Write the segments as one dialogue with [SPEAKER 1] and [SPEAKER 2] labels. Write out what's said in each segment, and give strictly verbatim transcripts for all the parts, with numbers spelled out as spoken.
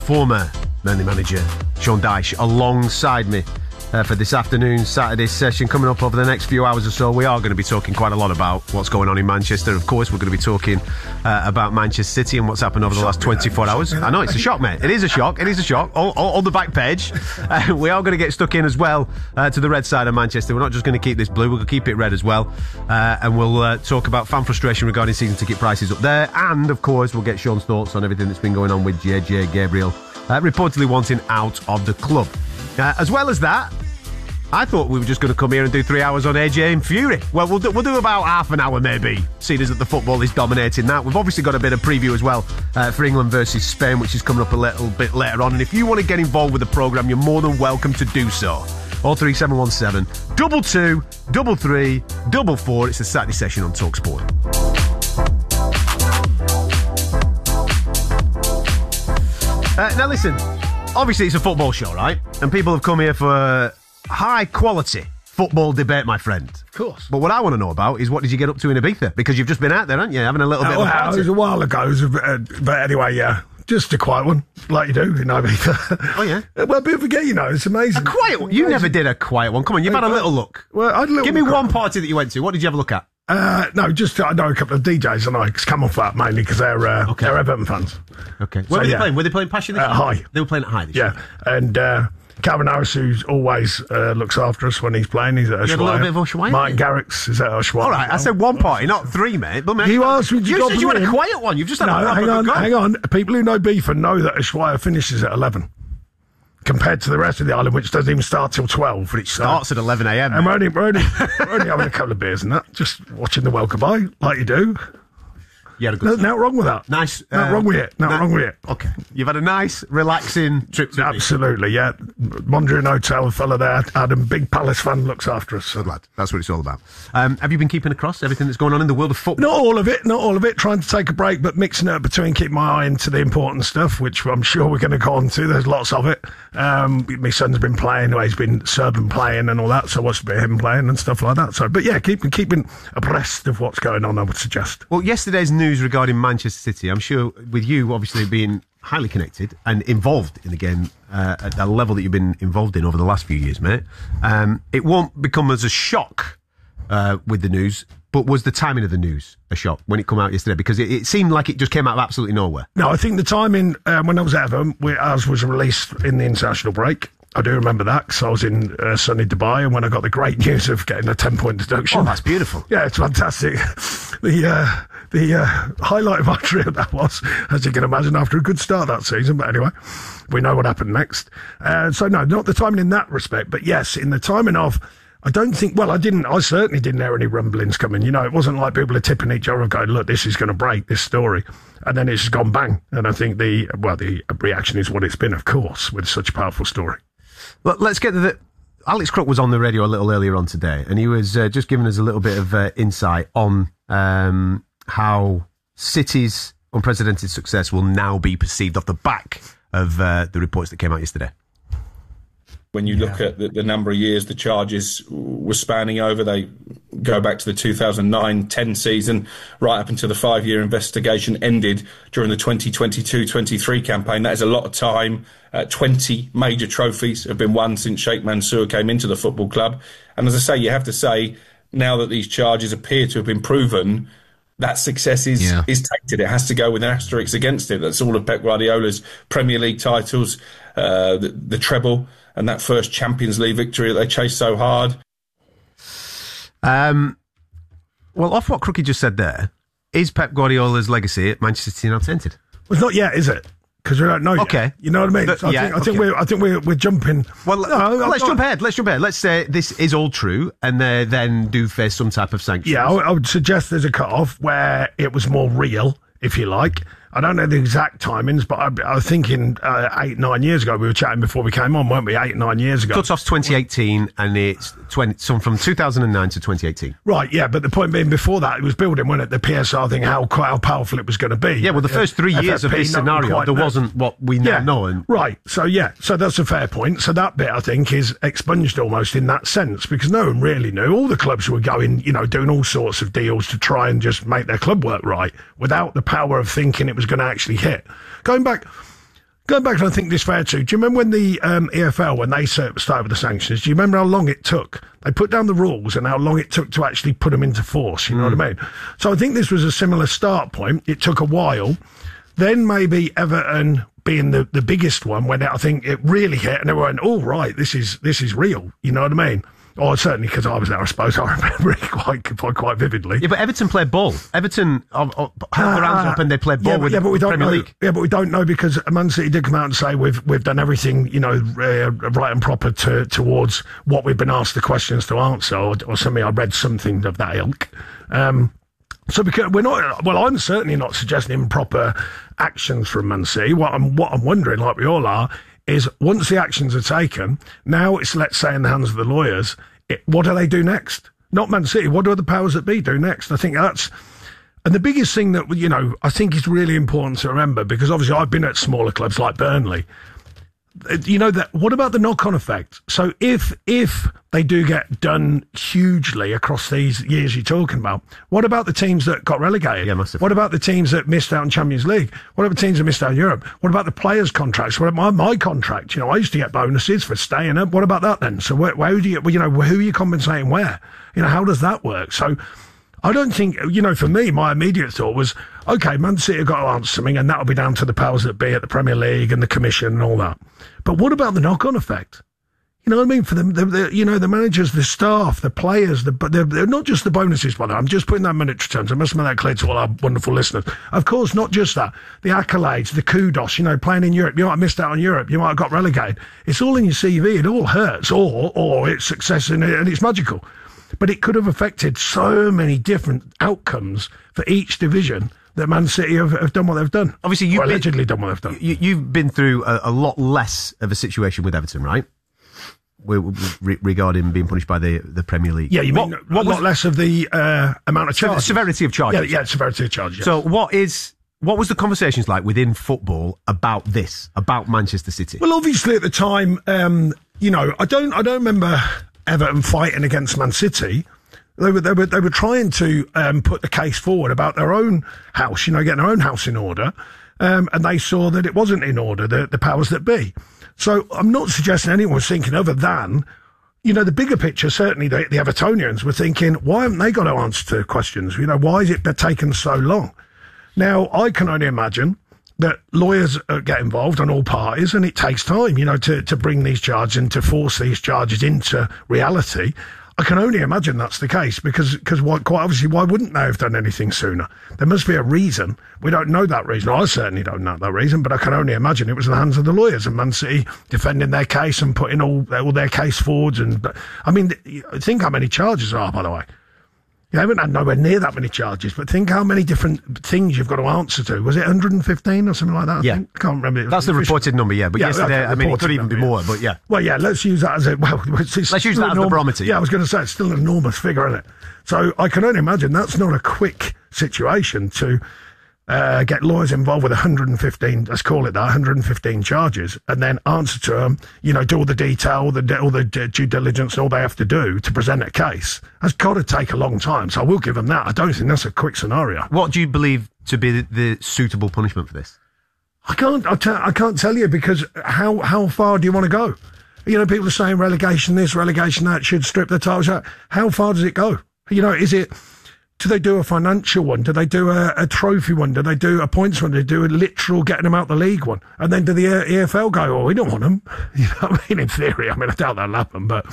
[SPEAKER 1] Former Burnley manager Sean Dyche alongside me uh, for this afternoon's Saturday session. Coming up over the next few hours or so, we are going to be talking quite a lot about what's going on in Manchester. Of course, we're going to be talking uh, about Manchester City and what's happened over the last twenty-four hours. I know, it's a shock, mate. It is a shock. It is a shock. All, all, on the back page. Uh, we are going to get stuck in as well uh, to the red side of Manchester. We're not just going to keep this blue, we're going to keep it red as well. Uh, and we'll uh, talk about fan frustration regarding season ticket prices up there. And, of course, we'll get Sean's thoughts on everything that's been going on with J J Gabriel uh, reportedly wanting out of the club. Uh, as well as that, I thought we were just going to come here and do three hours on A J and Fury. Well, we'll do, we'll do about half an hour maybe, seeing as that the football is dominating that. We've obviously got a bit of preview as well uh, for England versus Spain, which is coming up a little bit later on. And if you want to get involved with the programme, you're more than welcome to do so. oh three seven one seven, double two, double three, double four. It's the Saturday session on TalkSport. Uh, now listen, obviously it's a football show, right? And people have come here for high quality football debate, my friend.
[SPEAKER 2] Of course.
[SPEAKER 1] But what I want to know about is what did you get up to in Ibiza? Because you've just been out there, haven't you? Having a little bit
[SPEAKER 2] oh,
[SPEAKER 1] of a
[SPEAKER 2] well,
[SPEAKER 1] party.
[SPEAKER 2] it was a while ago, it was a bit, uh, but anyway, yeah. Just a quiet one, like you do in Ibiza.
[SPEAKER 1] Oh, yeah?
[SPEAKER 2] Well, people forget, you know, it's amazing.
[SPEAKER 1] A quiet one? You never did a quiet one. Come on, you've had a little look.
[SPEAKER 2] Well, I had a little
[SPEAKER 1] Give me
[SPEAKER 2] look
[SPEAKER 1] one
[SPEAKER 2] at-
[SPEAKER 1] party that you went to. What did you have a look at?
[SPEAKER 2] Uh, no, just I know a couple of D Js and I come off that mainly because they're, uh,
[SPEAKER 1] Okay.
[SPEAKER 2] they're Everton fans.
[SPEAKER 1] Okay. Where
[SPEAKER 2] So,
[SPEAKER 1] were they
[SPEAKER 2] yeah.
[SPEAKER 1] playing? Were they playing Passion this
[SPEAKER 2] Uh,
[SPEAKER 1] year?
[SPEAKER 2] High.
[SPEAKER 1] They were playing at High this
[SPEAKER 2] Yeah,
[SPEAKER 1] year.
[SPEAKER 2] and uh, Calvin Harris, who always uh, looks after us when he's playing, he's at Ushuaia.
[SPEAKER 1] had a little bit of Ushuaia?
[SPEAKER 2] Martin Garrix is at Ushuaia.
[SPEAKER 1] All right, I said one party, not three, mate. But mate,
[SPEAKER 2] You asked me to
[SPEAKER 1] You
[SPEAKER 2] drop
[SPEAKER 1] said you
[SPEAKER 2] them
[SPEAKER 1] had a
[SPEAKER 2] in.
[SPEAKER 1] quiet one. You've just had
[SPEAKER 2] No,
[SPEAKER 1] a proper
[SPEAKER 2] hang on,
[SPEAKER 1] good go.
[SPEAKER 2] hang on. People who know Beefer know that Ushuaia finishes at eleven. Compared to the rest of the island, which doesn't even start till twelve.
[SPEAKER 1] But it starts at eleven a.m.
[SPEAKER 2] And we're only, we're, only, we're only having a couple of beers and that, just watching the World Goodbye, like you do.
[SPEAKER 1] You had a good
[SPEAKER 2] There's nothing wrong with that.
[SPEAKER 1] Nice.
[SPEAKER 2] Nothing
[SPEAKER 1] uh,
[SPEAKER 2] wrong with it. Nothing
[SPEAKER 1] na-
[SPEAKER 2] wrong with it.
[SPEAKER 1] Okay. You've had a nice, relaxing trip to Ibiza.
[SPEAKER 2] Absolutely, yeah. Mondrian Hotel, a fella there, Adam, big Palace fan, looks after us. So.
[SPEAKER 1] Good lad. That's what it's all about. Um, have you been keeping across everything that's going on in the world of football?
[SPEAKER 2] Not all of it, not all of it. Trying to take a break, but mixing it up between keeping my eye into the important stuff, which I'm sure we're going to go on to. There's lots of it. Um, my son's been playing, he's been Serbian playing and all that, so I watched a bit of him playing and stuff like that. So, but yeah, keeping keeping abreast of what's going on, I would suggest.
[SPEAKER 1] Well, yesterday's news regarding Manchester City, I'm sure with you obviously being highly connected and involved in the game uh, at the level that you've been involved in over the last few years, mate, um, it won't become as a shock uh, with the news, but was the timing of the news a shock when it came out yesterday? Because it, it seemed like it just came out of absolutely nowhere.
[SPEAKER 2] No, I think the timing, um, when I was at Everton, we, ours was released in the international break. I do remember that because I was in uh, sunny Dubai, and when I got the great news of getting a ten-point deduction.
[SPEAKER 1] Oh, that's beautiful.
[SPEAKER 2] Yeah, it's fantastic. The uh, the uh, highlight of our trip, that was, as you can imagine, after a good start that season. But anyway, we know what happened next. Uh, so, no, not the timing in that respect, but yes, in the timing of, I don't think, well, I didn't, I certainly didn't hear any rumblings coming. You know, it wasn't like people are tipping each other going, look, this is going to break, this story. And then it's just gone bang. And I think the, well, the reaction is what it's been, of course, with such a powerful story.
[SPEAKER 1] Well, let's get to the... Alex Crook was on the radio a little earlier on today, and he was uh, just giving us a little bit of uh, insight on um, how City's unprecedented success will now be perceived off the back of uh, the reports that came out yesterday.
[SPEAKER 3] When you look at the, the number of years the charges were spanning over, they go back to the two thousand nine ten season, right up until the five-year investigation ended during the twenty twenty-two twenty-three campaign. That is a lot of time. Uh, twenty major trophies have been won since Sheikh Mansour came into the football club. And as I say, you have to say, now that these charges appear to have been proven, that success is, yeah. is tainted. It has to go with an asterisk against it. That's all of Pep Guardiola's Premier League titles, uh, the, the treble, and that first Champions League victory that they chased so hard.
[SPEAKER 1] Um, well, off what Crookie just said there, is Pep Guardiola's legacy at Manchester City now tainted?
[SPEAKER 2] Well, it's not yet, is it? Because we don't know yet.
[SPEAKER 1] Okay.
[SPEAKER 2] You know what I mean?
[SPEAKER 1] But,
[SPEAKER 2] So I,
[SPEAKER 1] yeah,
[SPEAKER 2] think, I think
[SPEAKER 1] okay.
[SPEAKER 2] we're I think we're we're jumping.
[SPEAKER 1] Well,
[SPEAKER 2] no,
[SPEAKER 1] let's
[SPEAKER 2] not,
[SPEAKER 1] jump ahead. Let's jump ahead. Let's say this is all true, and they then do face some type of sanctions.
[SPEAKER 2] Yeah, I, I would suggest there's a cut-off where it was more real, if you like. I don't know the exact timings, but I, I was thinking uh, eight, nine years ago. We were chatting before we came on, weren't we? Eight, nine years ago.
[SPEAKER 1] Cut-off's twenty eighteen, and it's twenty, some from two thousand nine to twenty eighteen.
[SPEAKER 2] Right, yeah, but the point being, before that, it was building, wasn't it? The P S R thing, how how powerful it was going to be.
[SPEAKER 1] Yeah, well, the first three
[SPEAKER 2] F F P,
[SPEAKER 1] years of this
[SPEAKER 2] not
[SPEAKER 1] scenario,
[SPEAKER 2] quite
[SPEAKER 1] there
[SPEAKER 2] know.
[SPEAKER 1] wasn't what we now
[SPEAKER 2] yeah,
[SPEAKER 1] know. And
[SPEAKER 2] right, so yeah, so that's a fair point. So that bit, I think, is expunged almost in that sense, because no one really knew. All the clubs were going, you know, doing all sorts of deals to try and just make their club work right, without the power of thinking it was going to actually hit. Going back... Going back, and I think this fair too. Do you remember when the um, E F L, when they started with the sanctions, do you remember how long it took? They put down the rules and how long it took to actually put them into force, you know mm. what I mean? So I think this was a similar start point. It took a while. Then maybe Everton being the, the biggest one, when I think it really hit and they went, oh, right, this is this is real, you know what I mean? Or certainly because I was there, I suppose I remember it quite quite, quite vividly.
[SPEAKER 1] Yeah, but Everton played ball. Everton uh, uh, held their hands up and they played ball
[SPEAKER 2] yeah, but,
[SPEAKER 1] with
[SPEAKER 2] yeah, but we
[SPEAKER 1] the
[SPEAKER 2] don't
[SPEAKER 1] Premier
[SPEAKER 2] know,
[SPEAKER 1] League.
[SPEAKER 2] Yeah, but we don't know because Man City did come out and say we've we've done everything, you know, uh, right and proper to, towards what we've been asked the questions to answer, or, or something. I read something of that ilk. Um, so because we're not, well, I'm certainly not suggesting improper actions from Man City. What I'm what I'm wondering, like we all are, is once the actions are taken, now it's, let's say, in the hands of the lawyers. It, what do they do next? Not Man City. What do the powers that be do next? I think that's, and the biggest thing that, you know, I think is really important to remember, because obviously I've been at smaller clubs like Burnley. You know, that what about the knock-on effect? So if if they do get done hugely across these years you're talking about, what about the teams that got relegated?
[SPEAKER 1] Yeah, massive.
[SPEAKER 2] What about the teams that missed out on Champions League? What about the teams that missed out in Europe? What about the players' contracts? What about my, my contract? You know, I used to get bonuses for staying up. What about that then? So where, where do you, you know, who are you compensating where? You know, how does that work? So I don't think, you know, for me, my immediate thought was, OK, Man City have got to answer something, and that'll be down to the powers that be at the Premier League and the Commission and all that. But what about the knock-on effect? You know what I mean? For them, the, the, you know, the managers, the staff, the players, the, they're, they're not just the bonuses, by the way. I'm just putting that in monetary terms. I must make that clear to all our wonderful listeners. Of course, not just that. The accolades, the kudos, you know, playing in Europe. You might have missed out on Europe. You might have got relegated. It's all in your C V. It all hurts. Or, or it's success and, and it's magical. But it could have affected so many different outcomes for each division that Man City have, have done what they've done.
[SPEAKER 1] Obviously, you've
[SPEAKER 2] or
[SPEAKER 1] been,
[SPEAKER 2] allegedly done what they've done.
[SPEAKER 1] You, you've been through a, a lot less of a situation with Everton, right? We, we, re- regarding being punished by the, the Premier League.
[SPEAKER 2] Yeah, you
[SPEAKER 1] what,
[SPEAKER 2] mean
[SPEAKER 1] what
[SPEAKER 2] a
[SPEAKER 1] was,
[SPEAKER 2] lot less of the uh, amount of charges.
[SPEAKER 1] Severity of charges.
[SPEAKER 2] Yeah, yeah, severity of charges. Yes.
[SPEAKER 1] So what is... What was the conversations like within football about this, about Manchester City?
[SPEAKER 2] Well, obviously at the time, um, you know, I don't, I don't remember Everton fighting against Man City. They were, they were, they were trying to um, put the case forward about their own house, you know, getting their own house in order, um, and they saw that it wasn't in order, the, the powers that be. So I'm not suggesting anyone was thinking other than, you know, the bigger picture. Certainly, the, the Evertonians were thinking, why haven't they got to answer questions? You know, why is it taken so long? Now, I can only imagine that lawyers uh, get involved on all parties, and it takes time, you know, to, to bring these charges and to force these charges into reality. I can only imagine that's the case because, because why, quite obviously, why wouldn't they have done anything sooner? There must be a reason. We don't know that reason. I certainly don't know that reason, but I can only imagine it was in the hands of the lawyers and Man City defending their case and putting all, all their case forwards. And I mean, think how many charges there are, by the way. You haven't had nowhere near that many charges, but think how many different things you've got to answer to. Was it one hundred fifteen or something like that? I
[SPEAKER 1] yeah.
[SPEAKER 2] think? I can't remember.
[SPEAKER 1] That's the reported number, yeah. But yeah, yesterday, okay, I mean, it could even
[SPEAKER 2] number,
[SPEAKER 1] be more,
[SPEAKER 2] yeah.
[SPEAKER 1] but yeah.
[SPEAKER 2] Well, yeah, let's use that as a, well, it's, it's
[SPEAKER 1] let's use that as
[SPEAKER 2] enormous,
[SPEAKER 1] the barometer.
[SPEAKER 2] Yeah,
[SPEAKER 1] yeah,
[SPEAKER 2] I was going to say, it's still an enormous figure, isn't it? So I can only imagine that's not a quick situation to uh, get lawyers involved with one hundred fifteen, let's call it that, one hundred fifteen charges, and then answer to them, you know, do all the detail, all the, all the due diligence, and all they have to do to present a case. That's got to take a long time, so I will give them that. I don't think that's a quick scenario.
[SPEAKER 1] What do you believe to be the, the suitable punishment for this?
[SPEAKER 2] I can't, I, t- I can't tell you, because how, how far do you want to go? You know, people are saying relegation this, relegation that, should strip the titles out. How far does it go? You know, is it... Do they do a financial one? Do they do a, a trophy one? Do they do a points one? Do they do a literal getting them out the league one? And then do the E F L go, oh, we don't want them? You know what I mean? In theory, I mean, I doubt that'll happen. But,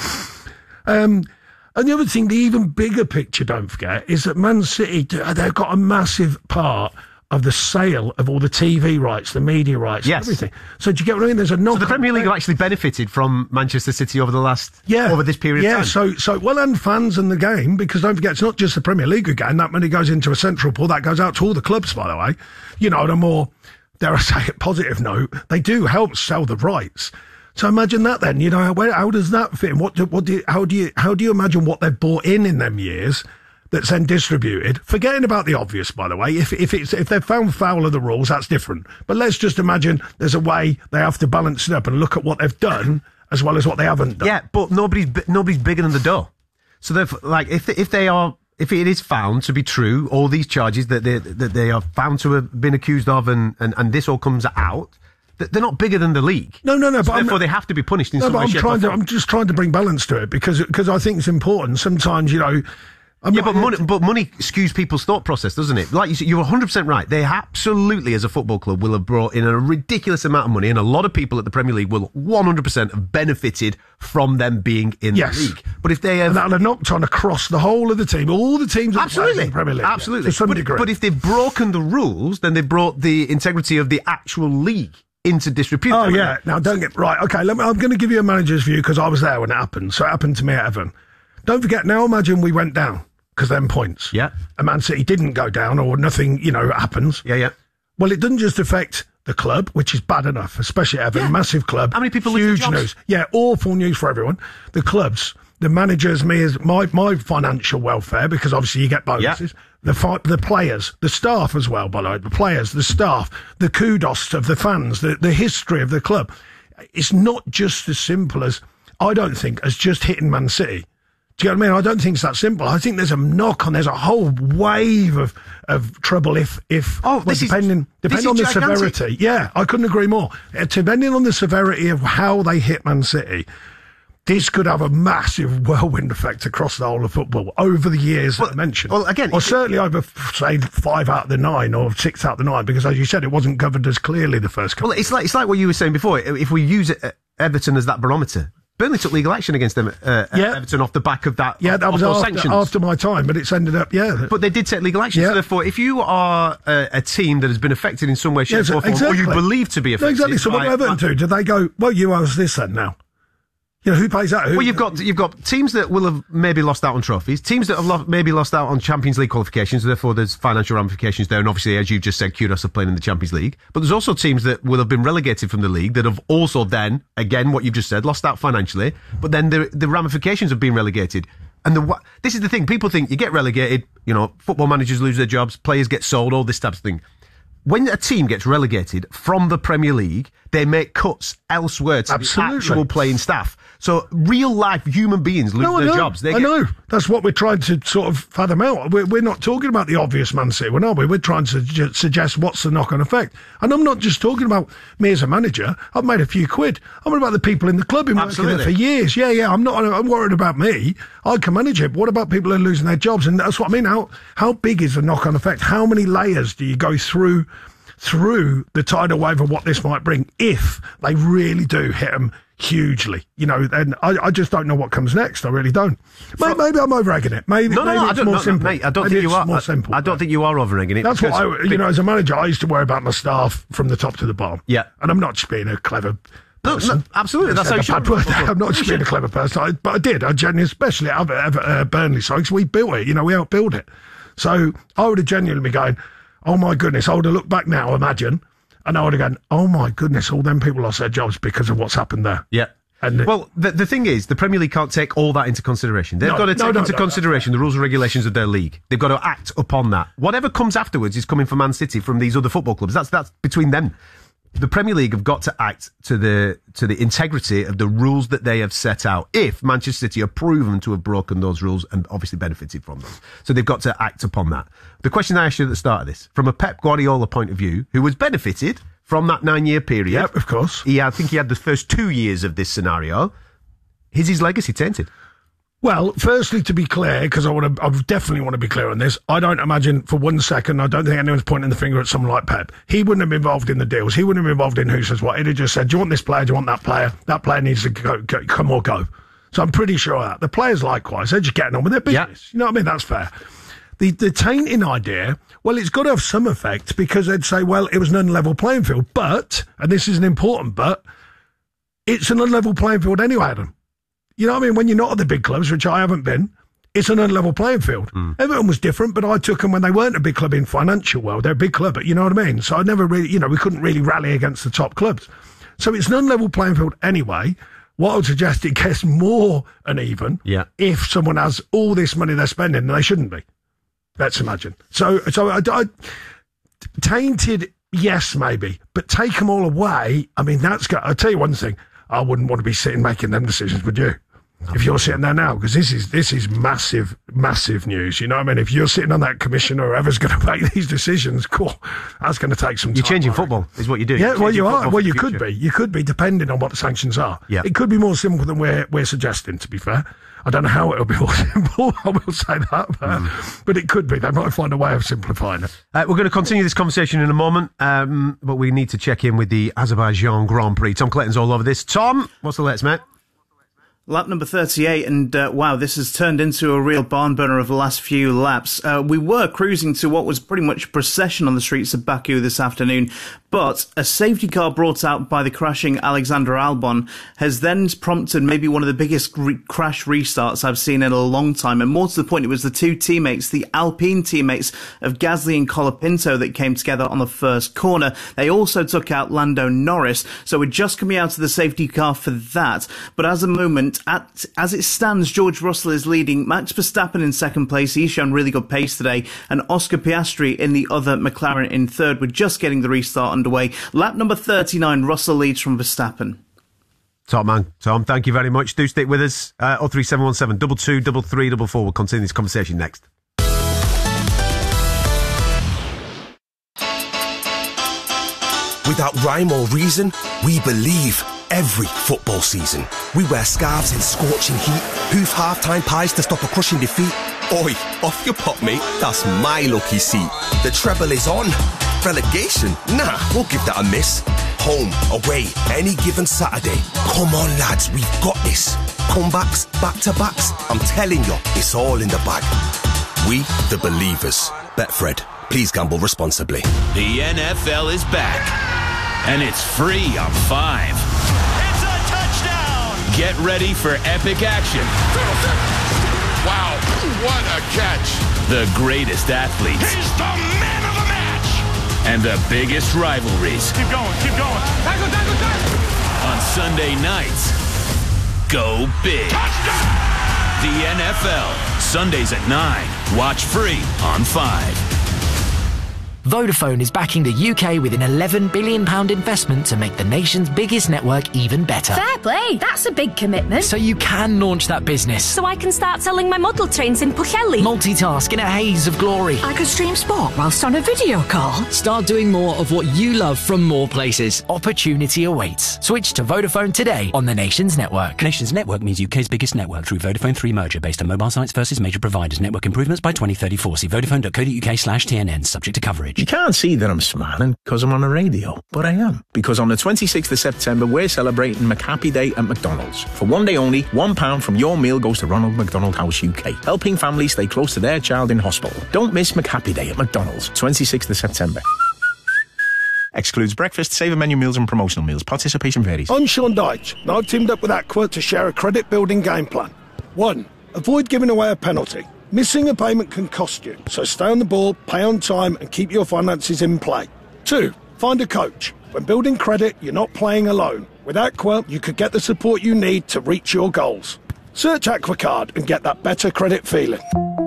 [SPEAKER 2] um, and the other thing, the even bigger picture, don't forget, is that Man City, they've got a massive part of the sale of all the T V rights, the media rights,
[SPEAKER 1] yes.
[SPEAKER 2] everything. So do you get what I mean? There's a knock.
[SPEAKER 1] So the Premier League have actually benefited from Manchester City over the last,
[SPEAKER 2] yeah,
[SPEAKER 1] over this period
[SPEAKER 2] yeah,
[SPEAKER 1] of time.
[SPEAKER 2] so, so, well, and fans in the game, because don't forget, it's not just the Premier League again. That money goes into a central pool. That goes out to all the clubs, by the way. You know, on a more, dare I say it, positive note, they do help sell the rights. So imagine that then, you know, where, how does that fit in? What do, what do you, how do you, how do you imagine what they've bought in in them years that's then distributed? Forgetting about the obvious, by the way. If if it's if they've found foul of the rules, that's different. But let's just imagine there's a way they have to balance it up and look at what they've done as well as what they haven't done.
[SPEAKER 1] Yeah, but nobody's nobody's bigger than the dough. So they've like if if they are if it is found to be true, all these charges that they that they are found to have been accused of, and and, and this all comes out, they're not bigger than the league.
[SPEAKER 2] No, no, no.
[SPEAKER 1] So
[SPEAKER 2] but
[SPEAKER 1] therefore,
[SPEAKER 2] I'm,
[SPEAKER 1] they have to be punished in
[SPEAKER 2] no,
[SPEAKER 1] some
[SPEAKER 2] but
[SPEAKER 1] way,
[SPEAKER 2] I'm
[SPEAKER 1] shape,
[SPEAKER 2] trying
[SPEAKER 1] or
[SPEAKER 2] to.
[SPEAKER 1] form.
[SPEAKER 2] I'm just trying to bring balance to it because because I think it's important. Sometimes, you know. I'm
[SPEAKER 1] Yeah,
[SPEAKER 2] not,
[SPEAKER 1] but money, but money skews people's thought process, doesn't it? Like you said, you're one hundred percent right. They absolutely, as a football club, will have brought in a ridiculous amount of money, and a lot of people at the Premier League will one hundred percent have benefited from them being in
[SPEAKER 2] Yes.
[SPEAKER 1] the league. But if they have...
[SPEAKER 2] and that'll have knocked on across the whole of the team, all the teams that play in
[SPEAKER 1] Absolutely.
[SPEAKER 2] the Premier League.
[SPEAKER 1] Absolutely.
[SPEAKER 2] To some
[SPEAKER 1] but,
[SPEAKER 2] degree.
[SPEAKER 1] but if they've broken the rules, then they've brought the integrity of the actual league into disrepute.
[SPEAKER 2] Oh,
[SPEAKER 1] haven't
[SPEAKER 2] yeah.
[SPEAKER 1] they?
[SPEAKER 2] Now, don't get... Right, okay, let me, I'm going to give you a manager's view because I was there when it happened. So it happened to me at Everton. Don't forget, now imagine we went down because them points.
[SPEAKER 1] Yeah.
[SPEAKER 2] And Man City didn't go down or nothing, you know, happens.
[SPEAKER 1] Yeah, yeah.
[SPEAKER 2] Well, it doesn't just affect the club, which is bad enough, especially Everton,
[SPEAKER 1] Yeah.
[SPEAKER 2] massive club.
[SPEAKER 1] How many people lose their
[SPEAKER 2] Huge
[SPEAKER 1] jobs?
[SPEAKER 2] news. Yeah, awful news for everyone. The clubs, the managers, me as my, my financial welfare, because obviously you get bonuses.
[SPEAKER 1] Yeah.
[SPEAKER 2] The fi- the players, the staff as well, by the way, the players, the staff, the kudos of the fans, the, the history of the club. It's not just as simple as, I don't think, as just hitting Man City. Do you know what I mean? I don't think it's that simple. I think there's a knock on. There's a whole wave of, of trouble if if
[SPEAKER 1] Oh,
[SPEAKER 2] well,
[SPEAKER 1] this is-
[SPEAKER 2] depending
[SPEAKER 1] this
[SPEAKER 2] depending
[SPEAKER 1] is
[SPEAKER 2] on the
[SPEAKER 1] gigantic.
[SPEAKER 2] severity. Yeah, I couldn't agree more. Uh, depending on the severity of how they hit Man City, this could have a massive whirlwind effect across the whole of football over the years
[SPEAKER 1] Well,
[SPEAKER 2] that I mentioned.
[SPEAKER 1] well, again,
[SPEAKER 2] or
[SPEAKER 1] it-
[SPEAKER 2] certainly over say five out of the nine or six out of the nine, because as you said, it wasn't governed as clearly the first couple.
[SPEAKER 1] Well, it's like it's like what you were saying before. If we use it, uh, Everton as that barometer, Burnley took legal action against them, uh,
[SPEAKER 2] Yeah.
[SPEAKER 1] Everton, off the back of that.
[SPEAKER 2] Yeah,
[SPEAKER 1] of,
[SPEAKER 2] that was
[SPEAKER 1] of those
[SPEAKER 2] after,
[SPEAKER 1] sanctions.
[SPEAKER 2] after my time, but it's ended up, yeah.
[SPEAKER 1] But they did take legal action.
[SPEAKER 2] Yeah.
[SPEAKER 1] So therefore, if you are a, a team that has been affected in some way, shape,
[SPEAKER 2] Yes,
[SPEAKER 1] or form,
[SPEAKER 2] exactly.
[SPEAKER 1] or you believe to be
[SPEAKER 2] No,
[SPEAKER 1] affected,
[SPEAKER 2] exactly. So what
[SPEAKER 1] by-
[SPEAKER 2] do Everton do? Do they go, well, you owe us this then now? You know, who pays that? Who,
[SPEAKER 1] Well, you've got you've got teams that will have maybe lost out on trophies, teams that have lo- maybe lost out on Champions League qualifications. Therefore, there's financial ramifications there, and obviously, as you've just said, kudos for playing in the Champions League. But there's also teams that will have been relegated from the league that have also then, again, what you've just said, lost out financially. But then the the ramifications of being relegated. And the wha- this is the thing: people think you get relegated, you know, football managers lose their jobs, players get sold, all this type of thing. When a team gets relegated from the Premier League, they make cuts elsewhere to
[SPEAKER 2] Absolutely.
[SPEAKER 1] the actual playing staff. So real life human beings lose
[SPEAKER 2] No, I
[SPEAKER 1] their
[SPEAKER 2] know.
[SPEAKER 1] jobs. They
[SPEAKER 2] I
[SPEAKER 1] get-
[SPEAKER 2] know. That's what we're trying to sort of fathom out. We're, we're not talking about the obvious Man City, we're not. We? We're trying to su- suggest what's the knock-on effect. And I'm not just talking about me as a manager. I've made a few quid. I'm about the people in the club who been working there
[SPEAKER 1] Absolutely.
[SPEAKER 2] for years. Yeah, yeah. I'm not. I'm worried about me. I can manage it. But what about people who are losing their jobs? And that's what I mean. How how big is the knock-on effect? How many layers do you go through? through the tidal wave of what this might bring if they really do hit them hugely, you know, and I, I just don't know what comes next. I really don't. Maybe, maybe I'm over-egging it. Maybe,
[SPEAKER 1] No, no,
[SPEAKER 2] maybe
[SPEAKER 1] no, I
[SPEAKER 2] it's
[SPEAKER 1] don't,
[SPEAKER 2] more
[SPEAKER 1] no, no,
[SPEAKER 2] simple.
[SPEAKER 1] mate, I don't
[SPEAKER 2] Maybe
[SPEAKER 1] think you
[SPEAKER 2] it's
[SPEAKER 1] are.
[SPEAKER 2] more
[SPEAKER 1] I,
[SPEAKER 2] simple.
[SPEAKER 1] I don't think you are over-egging it.
[SPEAKER 2] That's what I,
[SPEAKER 1] because-
[SPEAKER 2] you know, as a manager, I used to worry about my staff from the top to the bottom.
[SPEAKER 1] Yeah.
[SPEAKER 2] And I'm not just being a clever
[SPEAKER 1] No,
[SPEAKER 2] person.
[SPEAKER 1] no, absolutely. That's
[SPEAKER 2] Said
[SPEAKER 1] how you
[SPEAKER 2] a
[SPEAKER 1] should.
[SPEAKER 2] bad word. I'm not just being a clever person, I, but I did. I genuinely, especially at Ever- uh, Burnley side, because we built it. You know, we helped build it. So I would have genuinely been going, oh my goodness, I would have looked back now, imagine, and I would have gone, oh my goodness, all them people lost their jobs because of what's happened there.
[SPEAKER 1] Yeah.
[SPEAKER 2] And
[SPEAKER 1] well, the, the thing is, the Premier League can't take all that into consideration. They've
[SPEAKER 2] No,
[SPEAKER 1] got to
[SPEAKER 2] no,
[SPEAKER 1] take
[SPEAKER 2] no,
[SPEAKER 1] into
[SPEAKER 2] no,
[SPEAKER 1] consideration the rules and regulations of their league. They've got to act upon that. Whatever comes afterwards is coming from Man City, from these other football clubs. That's that's between them. The Premier League have got to act to the to the integrity of the rules that they have set out. If Manchester City are proven to have broken those rules and obviously benefited from them, so they've got to act upon that. The question I asked you at the start of this, from a Pep Guardiola point of view, who was benefited from that nine-year period.
[SPEAKER 2] Yep, of course.
[SPEAKER 1] He, I think he had the first two years of this scenario. Is his legacy tainted?
[SPEAKER 2] Well, firstly, to be clear, because I want to, I definitely want to be clear on this. I don't imagine for one second. I don't think anyone's pointing the finger at someone like Pep. He wouldn't have been involved in the deals. He wouldn't have been involved in who says what. He'd have just said, "Do you want this player? Do you want that player? That player needs to go, go, come or go." So I'm pretty sure of that the players likewise. They're just getting on with their business.
[SPEAKER 1] Yeah.
[SPEAKER 2] You know what I mean? That's fair. The the tainting idea, well, it's got to have some effect because they'd say, well, it was an unlevel playing field. But, and this is an important but, it's an unlevel playing field anyway, Adam. You know what I mean? When you're not at the big clubs, which I haven't been, it's an unlevel playing field. Mm. Everton was different, but I took them when they weren't a big club in financial world. They're a big club, but you know what I mean? So I never really, you know, we couldn't really rally against the top clubs. So it's an unlevel playing field anyway. What I would suggest, it gets more uneven
[SPEAKER 1] Yeah.
[SPEAKER 2] if someone has all this money they're spending and they shouldn't be. Let's imagine. So, so I, I tainted, yes, maybe, but take them all away. I mean, that's got, I'll tell you one thing. I wouldn't want to be sitting making them decisions, would you? if you're sitting there now, because this is this is massive, massive news. You know what I mean? If you're sitting on that commission or whoever's going to make these decisions, cool, that's going to take some time.
[SPEAKER 1] You're changing
[SPEAKER 2] right?
[SPEAKER 1] football, is what you do.
[SPEAKER 2] Yeah,
[SPEAKER 1] You're
[SPEAKER 2] well, you are. Well, you
[SPEAKER 1] future.
[SPEAKER 2] could be. You could be, depending on what the sanctions are.
[SPEAKER 1] Yeah.
[SPEAKER 2] It could be more simple than we're, we're suggesting, to be fair. I don't know how it'll be more simple, I will say that, but, mm. but it could be. They might find a way of simplifying it.
[SPEAKER 1] Uh, we're going to continue this conversation in a moment, um, but we need to check in with the Azerbaijan Grand Prix. Tom Clayton's all over this. Tom, what's the latest, mate?
[SPEAKER 4] Lap number thirty-eight, and uh, wow, this has turned into a real barn burner of the last few laps. Uh, we were cruising to what was pretty much a procession on the streets of Baku this afternoon, but a safety car brought out by the crashing Alexander Albon has then prompted maybe one of the biggest re- crash restarts I've seen in a long time, and more to the point, it was the two teammates, the Alpine teammates of Gasly and Colapinto, that came together on the first corner. They also took out Lando Norris, so we're just coming out of the safety car for that, but as a moment, At, as it stands, George Russell is leading. Max Verstappen in second place. He's shown really good pace today. And Oscar Piastri in the other McLaren in third. We're just getting the restart underway. Lap number thirty-nine, Russell leads from Verstappen.
[SPEAKER 1] Top man. Tom, thank you very much. Do stick with us. Uh, oh three seven one seven, double two, double three, double four. We'll continue this conversation next.
[SPEAKER 5] Without rhyme or reason, we believe. Every football season, we wear scarves in scorching heat, hoof half-time pies to stop a crushing defeat. Oi, off your pop, mate, that's my lucky seat. The treble is on. Relegation? Nah, we'll give that a miss. Home, away, any given Saturday. Come on, lads, we've got this. Comebacks, back-to-backs, I'm telling you, it's all in the bag. We, the believers. Betfred, please gamble responsibly.
[SPEAKER 6] The N F L is back, and it's free on Five. Get ready for epic action.
[SPEAKER 7] Wow, what a catch.
[SPEAKER 6] The greatest athletes.
[SPEAKER 7] He's the man of the match.
[SPEAKER 6] And the biggest rivalries.
[SPEAKER 7] Keep going, keep going. Tackle, tackle, tackle.
[SPEAKER 6] On Sunday nights, go big. Touchdown! The N F L, Sundays at nine. Watch free on Five.
[SPEAKER 8] Vodafone is backing the U K with an eleven billion pounds investment to make the nation's biggest network even better.
[SPEAKER 9] Fair play, that's a big commitment.
[SPEAKER 8] So you can launch that business.
[SPEAKER 9] So I can start selling my model trains in Pwllheli.
[SPEAKER 8] Multitask in a haze of glory.
[SPEAKER 9] I could stream sport whilst on a video call.
[SPEAKER 8] Start doing more of what you love from more places. Opportunity awaits. Switch to Vodafone today on the nation's network.
[SPEAKER 10] Nation's network means U K's biggest network through Vodafone three merger based on mobile sites versus major providers. Network improvements by twenty thirty-four. See vodafone.co.uk slash TNN. Subject to coverage.
[SPEAKER 11] You can't see that I'm smiling because I'm on the radio, but I am. Because on the twenty-sixth of September, we're celebrating McHappy Day at McDonald's. For one day only, one pound from your meal goes to Ronald McDonald House U K, helping families stay close to their child in hospital. Don't miss McHappy Day at McDonald's, twenty-sixth of September. Excludes breakfast, saver menu meals and promotional meals. Participation varies.
[SPEAKER 2] I'm Sean Dyche, and I've teamed up with Aqua to share a credit-building game plan. One, avoid giving away a penalty. Missing a payment can cost you, so stay on the ball, pay on time, and keep your finances in play. Two, find a coach. When building credit, you're not playing alone. With Aqua, you could get the support you need to reach your goals. Search AquaCard and get that better credit feeling.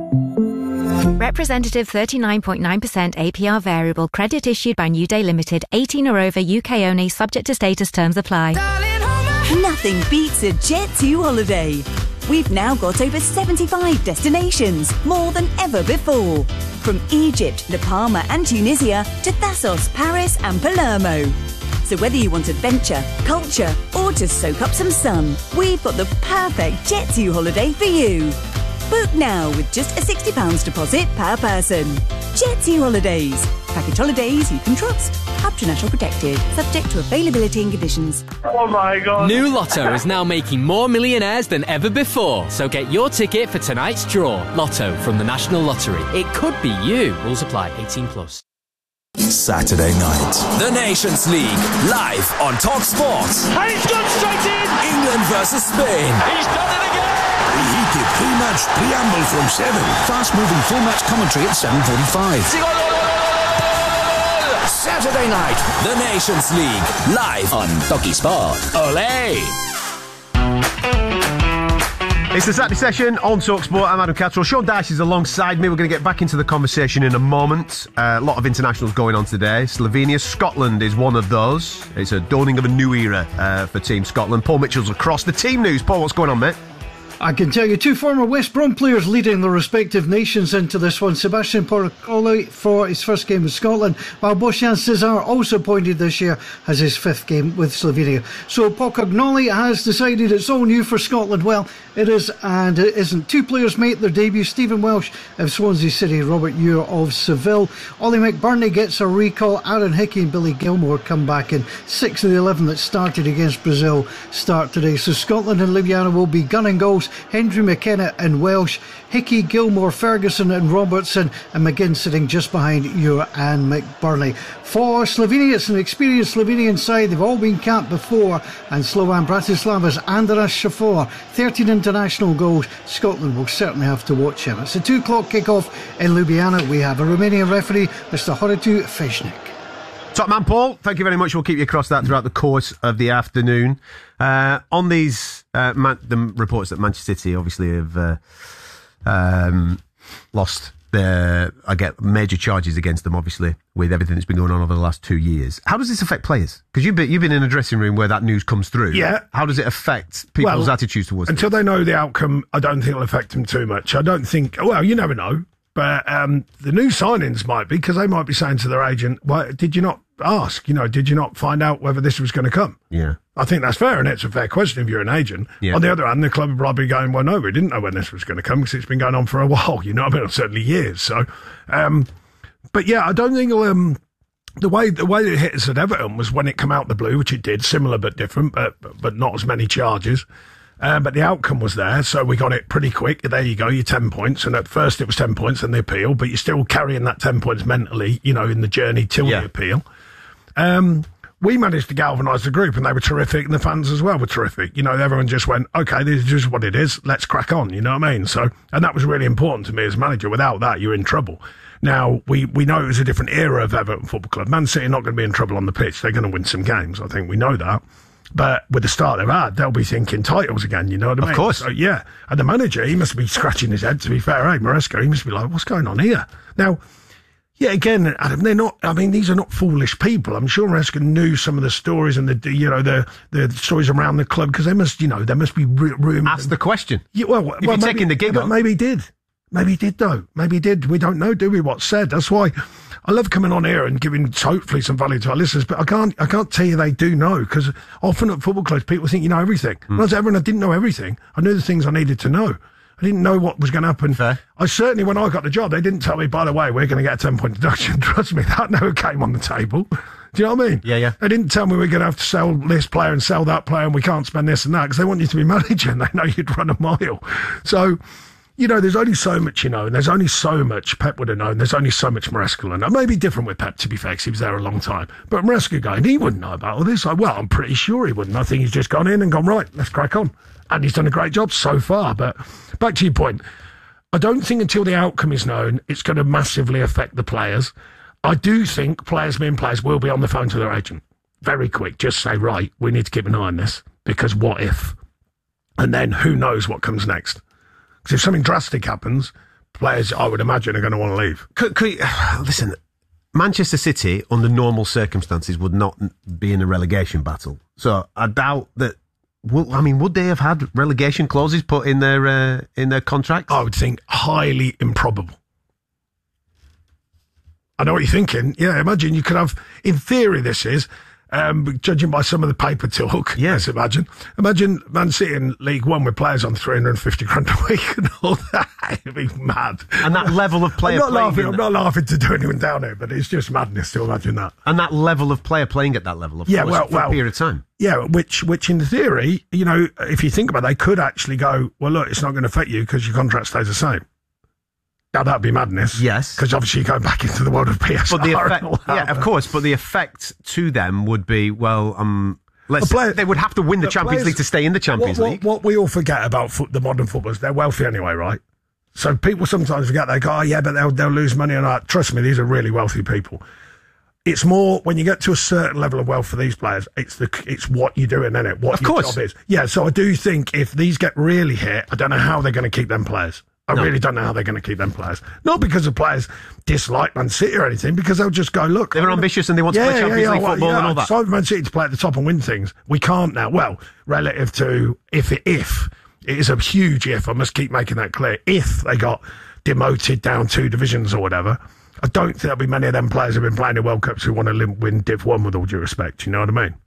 [SPEAKER 12] Representative thirty-nine point nine percent A P R variable credit issued by New Day Limited, eighteen or over, U K only, subject to status, terms apply.
[SPEAKER 13] Nothing beats a Jet two holiday. We've now got over seventy-five destinations, more than ever before. From Egypt, La Palma and Tunisia to Thassos, Paris and Palermo. So whether you want adventure, culture or to soak up some sun, we've got the perfect Jet two holiday for you. Book now with just a sixty pounds deposit per person. Jet two Holidays. Package holidays you can trust. Up to national protected. Subject to availability and conditions.
[SPEAKER 14] Oh my God.
[SPEAKER 15] New Lotto is now making more millionaires than ever before. So get your ticket for tonight's draw. Lotto from the National Lottery. It could be you. Rules apply. eighteen plus.
[SPEAKER 5] Saturday night. The Nations League. Live on Talk Sports.
[SPEAKER 14] And he's gone straight in.
[SPEAKER 5] England versus Spain.
[SPEAKER 14] He's done it again.
[SPEAKER 16] Reheated pre-match preamble from seven. Fast-moving full-match commentary at seven forty-five.
[SPEAKER 5] Saturday night, the Nations League, live on Talkie Sport. Olé!
[SPEAKER 1] It's the Saturday session on TalkSport. I'm Adam Cattrall. Sean Dyche is alongside me. We're going to get back into the conversation in a moment. Uh, a lot of internationals going on today. Slovenia, Scotland is one of those. It's a dawning of a new era uh, for Team Scotland. Paul Mitchell's across the team news. Paul, what's going on, mate?
[SPEAKER 17] I can tell you two former West Brom players leading their respective nations into this one. Sebastian Porcoli for his first game with Scotland, while Bojan Cesar, also appointed this year, has his fifth game with Slovenia. So Porcoli has decided it's all new for Scotland. Well, it is and it isn't. Two players make their debut. Stephen Welsh of Swansea City, Robert Ure of Seville. Ollie McBurney gets a recall. Aaron Hickey and Billy Gilmore come back in. Six of the eleven that started against Brazil start today. So Scotland and Ljubljana will be gunning goals. Hendry McKenna and Welsh, Hickey, Gilmore, Ferguson and Robertson, and McGinn sitting just behind Ure and McBurney. For Slovenia, it's an experienced Slovenian side. They've all been capped before, and Slovan Bratislava's Andras Shafor, thirteen international goals. Scotland will certainly have to watch him. It's a two o'clock kick-off in Ljubljana. We have a Romanian referee, Mister Horitu Fejnik.
[SPEAKER 1] Top man Paul, thank you very much. We'll keep you across that throughout the course of the afternoon. Uh, on these uh, man- the reports that Manchester City obviously have uh, um, lost their, I get major charges against them, obviously, with everything that's been going on over the last two years. How does this affect players? Because you've been, you've been in a dressing room where that news comes through.
[SPEAKER 2] Yeah.
[SPEAKER 1] How does it affect people's
[SPEAKER 2] well,
[SPEAKER 1] attitudes towards it?
[SPEAKER 2] Until they know the outcome, I don't think it'll affect them too much. I don't think, well, you never know. But um, the new signings might be, because they might be saying to their agent, "Why did you not ask? You know, did you not find out whether this was going to come?"
[SPEAKER 1] Yeah.
[SPEAKER 2] I think that's fair, and it's a fair question if you're an agent.
[SPEAKER 1] Yeah.
[SPEAKER 2] On the other hand, the club are probably going, "Well, no, we didn't know when this was going to come because it's been going on for a while." You know, I mean, certainly years. So, um, but yeah, I don't think it'll, um, the way the way it hit us at Everton was when it came out the blue, which it did, similar but different, but but not as many charges. Uh, but the outcome was there, so we got it pretty quick. There you go, your ten points. And at first it was ten points and the appeal, but you're still carrying that ten points mentally, you know, in the journey till yeah. the appeal. Um, we managed to galvanise the group, and they were terrific, and the fans as well were terrific. You know, everyone just went, okay, this is just what it is, let's crack on, you know what I mean? So, and that was really important to me as manager. Without that, you're in trouble. Now, we, we know it was a different era of Everton Football Club. Man City are not going to be in trouble on the pitch. They're going to win some games, I think we know that. But with the start they've had, they'll be thinking titles again, you know what I mean?
[SPEAKER 1] Of course.
[SPEAKER 2] So, yeah. And the manager, he must be scratching his head, to be fair, eh? Maresca, he must be like, what's going on here? Now, yeah, again, Adam, they're not, I mean, these are not foolish people. I'm sure Maresca knew some of the stories and the, you know, the the stories around the club, because they must, you know, there must be room.
[SPEAKER 1] Ask the question.
[SPEAKER 2] Yeah, well,
[SPEAKER 1] if
[SPEAKER 2] well,
[SPEAKER 1] you're
[SPEAKER 2] maybe,
[SPEAKER 1] taking the gig
[SPEAKER 2] yeah,
[SPEAKER 1] on.
[SPEAKER 2] Maybe he did. Maybe he did, though. Maybe he did. We don't know, do we, what's said? That's why I love coming on here and giving hopefully some value to our listeners, but I can't I can't tell you they do know, because often at football clubs people think you know everything. Mm. When I was at Everton, I didn't know everything. I knew the things I needed to know. I didn't know what was going to happen.
[SPEAKER 1] Fair.
[SPEAKER 2] I certainly, when I got the job, they didn't tell me, by the way, we're going to get a ten-point deduction. Trust me, that never came on the table. Do you know what I mean?
[SPEAKER 1] Yeah, yeah.
[SPEAKER 2] They didn't tell me we're going to have to sell this player and sell that player and we can't spend this and that, because they want you to be manager and they know you'd run a mile. So, you know, there's only so much you know, and there's only so much Pep would have known. There's only so much Maresca will know. It may be different with Pep, to be fair, because he was there a long time. But Maresca going, he wouldn't know about all this. Like, well, I'm pretty sure he wouldn't. I think he's just gone in and gone, right, let's crack on. And he's done a great job so far. But back to your point, I don't think until the outcome is known, it's going to massively affect the players. I do think players being players will be on the phone to their agent very quick. Just say, right, we need to keep an eye on this, because what if? And then who knows what comes next? Because if something drastic happens, players, I would imagine, are going to want to leave.
[SPEAKER 1] Could, could, listen, Manchester City, under normal circumstances, would not be in a relegation battle. So I doubt that. Well, I mean, would they have had relegation clauses put in their uh, in their contracts?
[SPEAKER 2] I would think highly improbable. I know what you're thinking. Yeah, imagine you could have, in theory, this is. Um, judging by some of the paper talk, yes, imagine. Imagine Man City in League One with players on three hundred fifty grand a week and all that. It'd be mad.
[SPEAKER 1] And that level of player
[SPEAKER 2] I'm not
[SPEAKER 1] playing.
[SPEAKER 2] Laughing, I'm not laughing to do anyone down here, but it's just madness to imagine that.
[SPEAKER 1] And that level of player playing at that level, of
[SPEAKER 2] yeah,
[SPEAKER 1] course,
[SPEAKER 2] well,
[SPEAKER 1] for
[SPEAKER 2] well,
[SPEAKER 1] a period of time.
[SPEAKER 2] Yeah, which, which in theory, you know, if you think about it, they could actually go, well, look, it's not going to affect you because your contract stays the same. Now, that'd be madness.
[SPEAKER 1] Yes.
[SPEAKER 2] Because obviously you go back into the world of P S R.
[SPEAKER 1] But the effect,
[SPEAKER 2] and all that.
[SPEAKER 1] yeah, of course, but the effect to them would be, well, um, let's
[SPEAKER 2] The player-
[SPEAKER 1] say they would have to win the,
[SPEAKER 2] the
[SPEAKER 1] Champions
[SPEAKER 2] players-
[SPEAKER 1] League to stay in the Champions
[SPEAKER 2] what,
[SPEAKER 1] League.
[SPEAKER 2] What, what we all forget about foot, the modern footballers, they're wealthy anyway, right? So people sometimes forget, they go, oh, yeah, but they'll, they'll lose money on that. Trust me, these are really wealthy people. It's more, when you get to a certain level of wealth for these players, it's the it's what you're doing, isn't it? What
[SPEAKER 1] Of
[SPEAKER 2] your
[SPEAKER 1] course.
[SPEAKER 2] job is. Yeah, so I do think if these get really hit, I don't know how they're going to keep them players. I
[SPEAKER 1] No.
[SPEAKER 2] really don't know how they're going to keep them players. Not because the players dislike Man City or anything, because they'll just go, look.
[SPEAKER 1] They were ambitious and they want to play Champions League
[SPEAKER 2] well,
[SPEAKER 1] football
[SPEAKER 2] yeah,
[SPEAKER 1] and all that.
[SPEAKER 2] So Man City to play at the top and win things. We can't now. Well, relative to if it, if It is a huge if. I must keep making that clear. If they got demoted down two divisions or whatever, I don't think there'll be many of them players who've been playing in World Cups who want to win Div one, with all due respect. You know what I mean?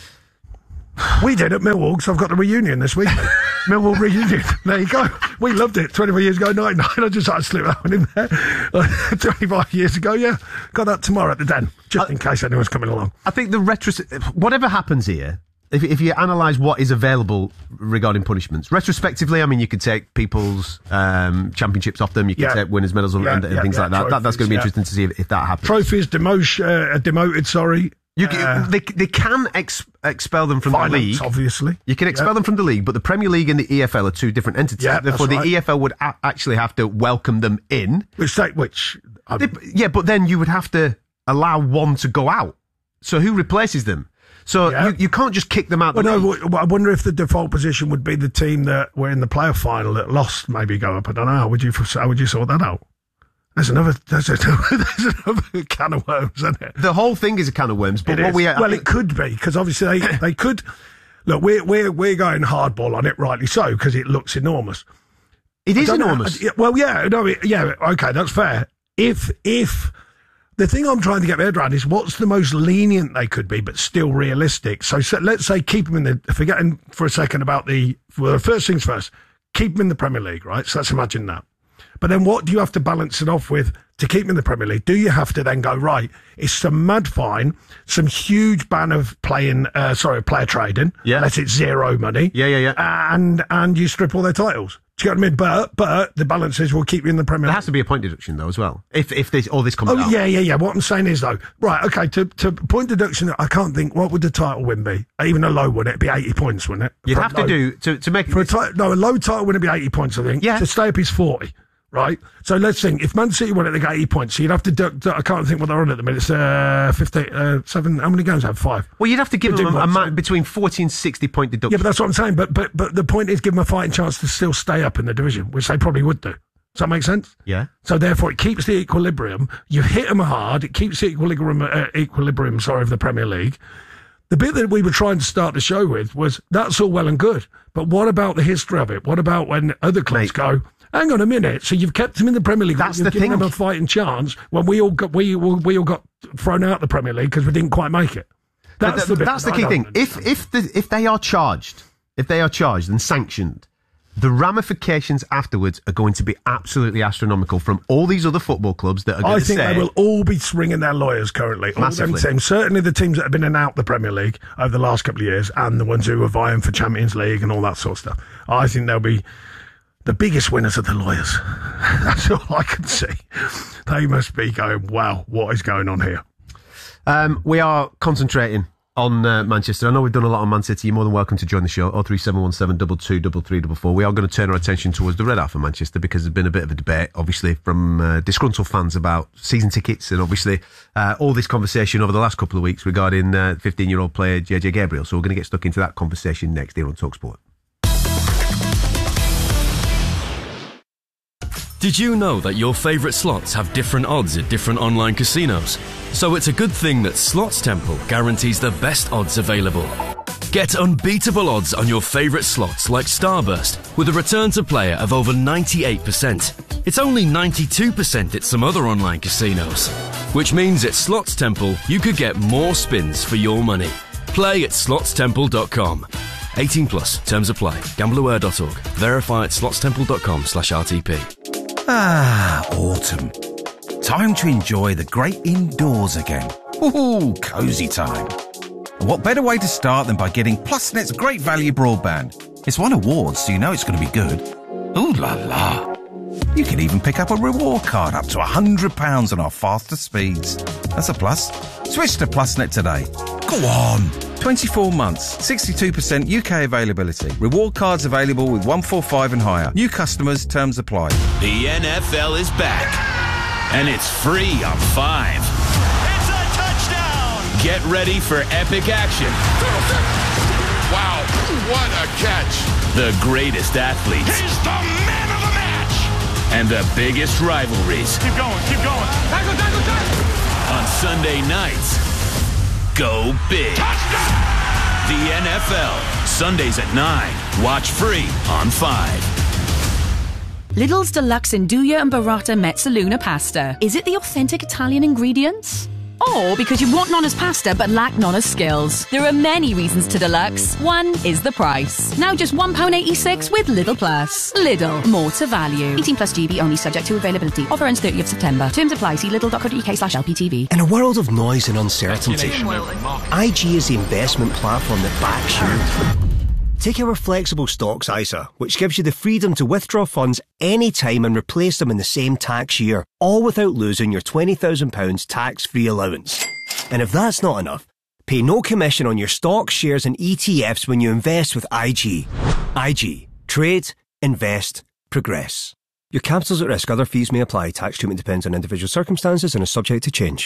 [SPEAKER 2] We did at Millwall, because I've got the reunion this week. Millwall reunion. There you go. We loved it. twenty-four years ago, ninety-nine. I just had to slip that one in there. twenty-five years ago, yeah. Got that tomorrow at the Den, just I, in case anyone's coming along.
[SPEAKER 1] I think the retros... Whatever happens here, if, if you analyse what is available regarding punishments, retrospectively, I mean, you could take people's um, championships off them, you could yeah. take winners' medals yeah, and, and yeah, things yeah, like that. Trophies, that. That's going to be yeah. interesting to see if, if that happens.
[SPEAKER 2] Trophies, demotion, uh, demoted, sorry.
[SPEAKER 1] You can, uh, they they can ex, expel them from
[SPEAKER 2] finance,
[SPEAKER 1] the league.
[SPEAKER 2] Obviously,
[SPEAKER 1] you can expel yep. them from the league, but the Premier League and the E F L are two different entities.
[SPEAKER 2] Yep,
[SPEAKER 1] Therefore, the
[SPEAKER 2] right.
[SPEAKER 1] E F L would a- actually have to welcome them in.
[SPEAKER 2] Which, which, um,
[SPEAKER 1] they, yeah, but then you would have to allow one to go out. So who replaces them? So yeah. you, you can't just kick them out.
[SPEAKER 2] Well,
[SPEAKER 1] the
[SPEAKER 2] no,
[SPEAKER 1] league.
[SPEAKER 2] I wonder if the default position would be the team that were in the playoff final that lost, maybe go up. I don't know. How would you how would you sort that out? There's another, there's another, there's another can of worms, isn't it?
[SPEAKER 1] The whole thing is a can of worms. But
[SPEAKER 2] it
[SPEAKER 1] what
[SPEAKER 2] is.
[SPEAKER 1] we
[SPEAKER 2] well, it could be, because obviously they, they could. Look, we're we're we're going hardball on it, rightly so, because it looks enormous.
[SPEAKER 1] It is enormous.
[SPEAKER 2] Know, well, yeah, no, it, yeah, okay, that's fair. If if the thing I'm trying to get my head around is what's the most lenient they could be, but still realistic. So, so let's say keep them in the. Forgetting for a second about the. Well, first things first, keep them in the Premier League, right? So let's imagine that. But then what do you have to balance it off with to keep them in the Premier League? Do you have to then go, right, it's some mad fine, some huge ban of playing, uh, sorry, player trading,
[SPEAKER 1] yeah.
[SPEAKER 2] unless it's zero money.
[SPEAKER 1] Yeah, yeah, yeah.
[SPEAKER 2] And and you strip all their titles. Do you know what I mean? But, but the balance is we'll keep you in the Premier League.
[SPEAKER 1] There has to be a point deduction, though, as well, if if this, all this comes
[SPEAKER 2] oh,
[SPEAKER 1] out.
[SPEAKER 2] Oh, yeah, yeah, yeah. What I'm saying is, though, right, okay, to, to point deduction, I can't think, what would the title win be? Even a low one, it'd be eighty points, wouldn't it?
[SPEAKER 1] You'd
[SPEAKER 2] for
[SPEAKER 1] have to do, to, to make...
[SPEAKER 2] For a ti- no, a low title win would be eighty points, I think.
[SPEAKER 1] Yeah.
[SPEAKER 2] To stay up is forty. Right, so let's think. If Man City won it, they got eighty points. So you'd have to. Du- du- I can't think what they're on at the minute. It's uh, fifty, uh, seven. How many games have five?
[SPEAKER 1] Well, you'd have to give them a, a ma- between forty and sixty point deduction.
[SPEAKER 2] Yeah, but that's what I'm saying. But but but the point is, give them a fighting chance to still stay up in the division, which they probably would do. Does that make sense?
[SPEAKER 1] Yeah.
[SPEAKER 2] So therefore, it keeps the equilibrium. You hit them hard. It keeps the equilibrium. Uh, equilibrium. Sorry, of the Premier League. The bit that we were trying to start the show with was that's all well and good, but what about the history of it? What about when other clubs Mate. go? Hang on a minute. So you've kept them in the Premier League.
[SPEAKER 1] That's
[SPEAKER 2] you've
[SPEAKER 1] the
[SPEAKER 2] given
[SPEAKER 1] thing.
[SPEAKER 2] them a fighting chance when we all got we we all got thrown out the Premier League because we didn't quite make it. That's
[SPEAKER 1] the,
[SPEAKER 2] the, bit
[SPEAKER 1] that's the
[SPEAKER 2] that
[SPEAKER 1] key thing. If if the, if they are charged, if they are charged and sanctioned, the ramifications afterwards are going to be absolutely astronomical from all these other football clubs that are going
[SPEAKER 2] I
[SPEAKER 1] to
[SPEAKER 2] think
[SPEAKER 1] say,
[SPEAKER 2] they will all be ringing their lawyers currently. All
[SPEAKER 1] Massively.
[SPEAKER 2] them teams, certainly the teams that have been in and out the Premier League over the last couple of years, and the ones who are vying for Champions League and all that sort of stuff. I think they'll be. The biggest winners are the lawyers. That's all I can see. They must be going, wow, what is going on here?
[SPEAKER 1] Um, we are concentrating on uh, Manchester. I know we've done a lot on Man City. You're more than welcome to join the show. oh three seven one seven two two three three four four. We are going to turn our attention towards the Red Half of Manchester because there's been a bit of a debate, obviously, from uh, disgruntled fans about season tickets and obviously uh, all this conversation over the last couple of weeks regarding uh, fifteen-year-old player J J Gabriel. So we're going to get stuck into that conversation next here on TalkSport.
[SPEAKER 18] Did you know that your favourite slots have different odds at different online casinos? So it's a good thing that Slots Temple guarantees the best odds available. Get unbeatable odds on your favourite slots like Starburst with a return to player of over ninety-eight percent. It's only ninety-two percent at some other online casinos. Which means at Slots Temple you could get more spins for your money. Play at slots temple dot com. eighteen plus, terms apply. gamble aware dot org. Verify at slots temple dot com slash R T P.
[SPEAKER 19] Ah, autumn. Time to enjoy the great indoors again. Ooh, cosy time. And what better way to start than by getting PlusNet's great value broadband? It's won awards, so you know it's going to be good. Ooh la la. You can even pick up a reward card up to one hundred pounds on our faster speeds. That's a plus. Switch to PlusNet today. Go on. twenty-four months, sixty-two percent U K availability. Reward cards available with one forty-five and higher. New customers, terms apply.
[SPEAKER 6] The N F L is back, and it's free on Five.
[SPEAKER 7] It's a touchdown!
[SPEAKER 6] Get ready for epic action.
[SPEAKER 7] Wow, what a catch!
[SPEAKER 6] The greatest athletes.
[SPEAKER 7] He's the man of the match!
[SPEAKER 6] And the biggest rivalries.
[SPEAKER 7] Keep going, keep going. Tackle, tackle, tackle!
[SPEAKER 6] On Sunday nights, go big.
[SPEAKER 7] Touchdown!
[SPEAKER 6] The N F L Sundays at nine. Watch free on five.
[SPEAKER 20] Lidl's Deluxe Nduja and Burrata Mezzaluna pasta. Is it the authentic Italian ingredients? Or because you want Nonna's pasta but lack Nonna's skills? There are many reasons to Deluxe. One is the price. Now just one pound eighty-six with Lidl Plus. Lidl, more to value. eighteen plus G B only, subject to availability. Offer ends thirtieth of September. Terms apply. See lidl.co.uk slash LPTV.
[SPEAKER 5] In a world of noise and uncertainty, I G is the investment platform that backs you. Take our flexible stocks I S A, which gives you the freedom to withdraw funds anytime and replace them in the same tax year, all without losing your twenty thousand pounds tax-free allowance. And if that's not enough, pay no commission on your stocks, shares and E T Fs when you invest with I G. I G. Trade, invest, progress. Your capital's at risk. Other fees may apply. Tax treatment depends on individual circumstances and is subject to change.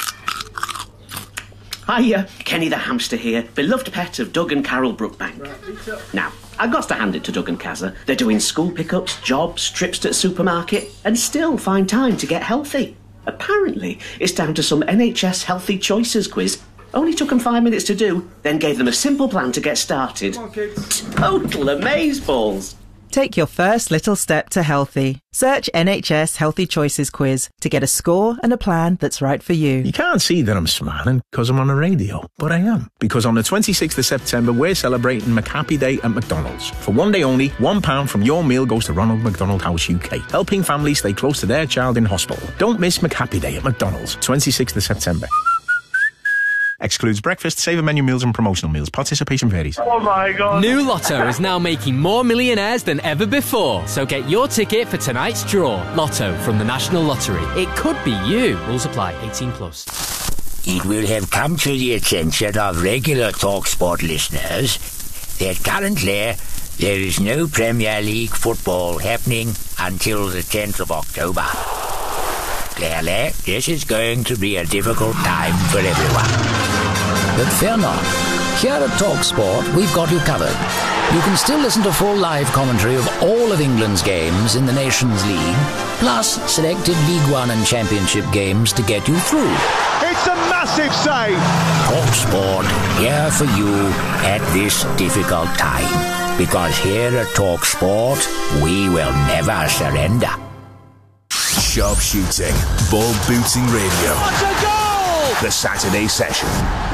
[SPEAKER 21] Hiya, Kenny the hamster here, beloved pet of Doug and Carol Brookbank. Now, I've got to hand it to Doug and Kazza. They're doing school pickups, jobs, trips to the supermarket, and still find time to get healthy. Apparently, it's down to some N H S Healthy Choices quiz. Only took them five minutes to do, then gave them a simple plan to get started. Come on, kids. Total amazeballs.
[SPEAKER 22] Take your first little step to healthy. Search N H S Healthy Choices quiz to get a score and a plan that's right for you.
[SPEAKER 11] You can't see that I'm smiling because I'm on the radio, but I am. Because on the twenty-sixth of September, we're celebrating McHappy Day at McDonald's. For one day only, one pound from your meal goes to Ronald McDonald House U K, helping families stay close to their child in hospital. Don't miss McHappy Day at McDonald's, twenty-sixth of September. Excludes breakfast, saver menu meals and promotional meals. Participation varies.
[SPEAKER 14] Oh my God.
[SPEAKER 15] New Lotto is now making more millionaires than ever before. So get your ticket for tonight's draw. Lotto from the National Lottery. It could be you. Rules apply. eighteen plus.
[SPEAKER 23] It will have come to the attention of regular TalkSport listeners that currently there is no Premier League football happening until the tenth of October. Clearly, this is going to be a difficult time for everyone.
[SPEAKER 24] But fear not. Here at TalkSport, we've got you covered. You can still listen to full live commentary of all of England's games in the Nations League, plus selected League One and Championship games to get you through.
[SPEAKER 7] It's a massive save!
[SPEAKER 23] TalkSport, here for you at this difficult time. Because here at TalkSport, we will never surrender.
[SPEAKER 6] Sharp shooting, ball booting radio.
[SPEAKER 7] What a goal!
[SPEAKER 6] The Saturday Session.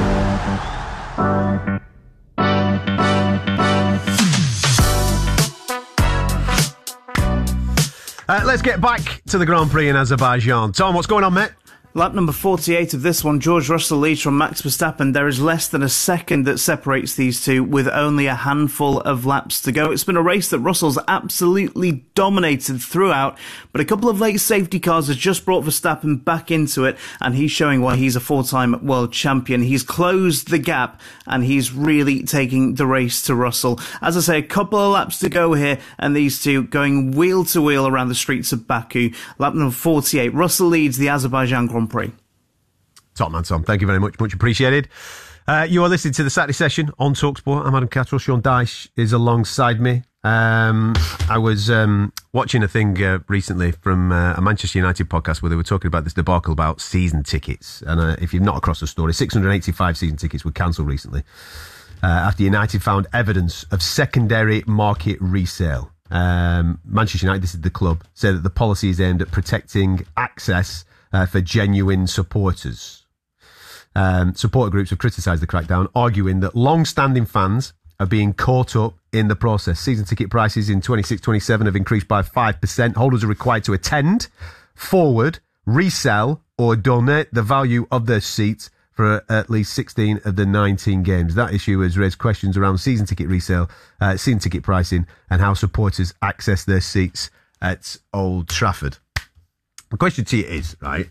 [SPEAKER 1] Uh, let's get back to the Grand Prix in Azerbaijan. Tom, what's going on, mate?
[SPEAKER 4] Lap number forty-eight of this one, George Russell leads from Max Verstappen. There is less than a second that separates these two with only a handful of laps to go. It's been a race that Russell's absolutely dominated throughout, but a couple of late safety cars has just brought Verstappen back into it, and he's showing why he's a four-time world champion. He's closed the gap, and he's really taking the race to Russell. As I say, a couple of laps to go here, and these two going wheel to wheel around the streets of Baku. Lap number forty-eight, Russell leads the Azerbaijan Grand Prix.
[SPEAKER 1] Top man, Tom. Thank you very much. Much appreciated. Uh, you are listening to the Saturday Session on TalkSport. I'm Adam Cattrall. Sean Dyche is alongside me. Um, I was um, watching a thing uh, recently from uh, a Manchester United podcast where they were talking about this debacle about season tickets. And uh, if you've not across the story, six hundred eighty-five season tickets were cancelled recently uh, after United found evidence of secondary market resale. Um, Manchester United, this is the club, said that the policy is aimed at protecting access Uh, for genuine supporters. Um, supporter groups have criticised the crackdown, arguing that long-standing fans are being caught up in the process. Season ticket prices in twenty-six twenty-seven have increased by five percent. Holders are required to attend, forward, resell, or donate the value of their seats for at least sixteen of the nineteen games. That issue has raised questions around season ticket resale, uh, season ticket pricing, and how supporters access their seats at Old Trafford. The question to you is, right,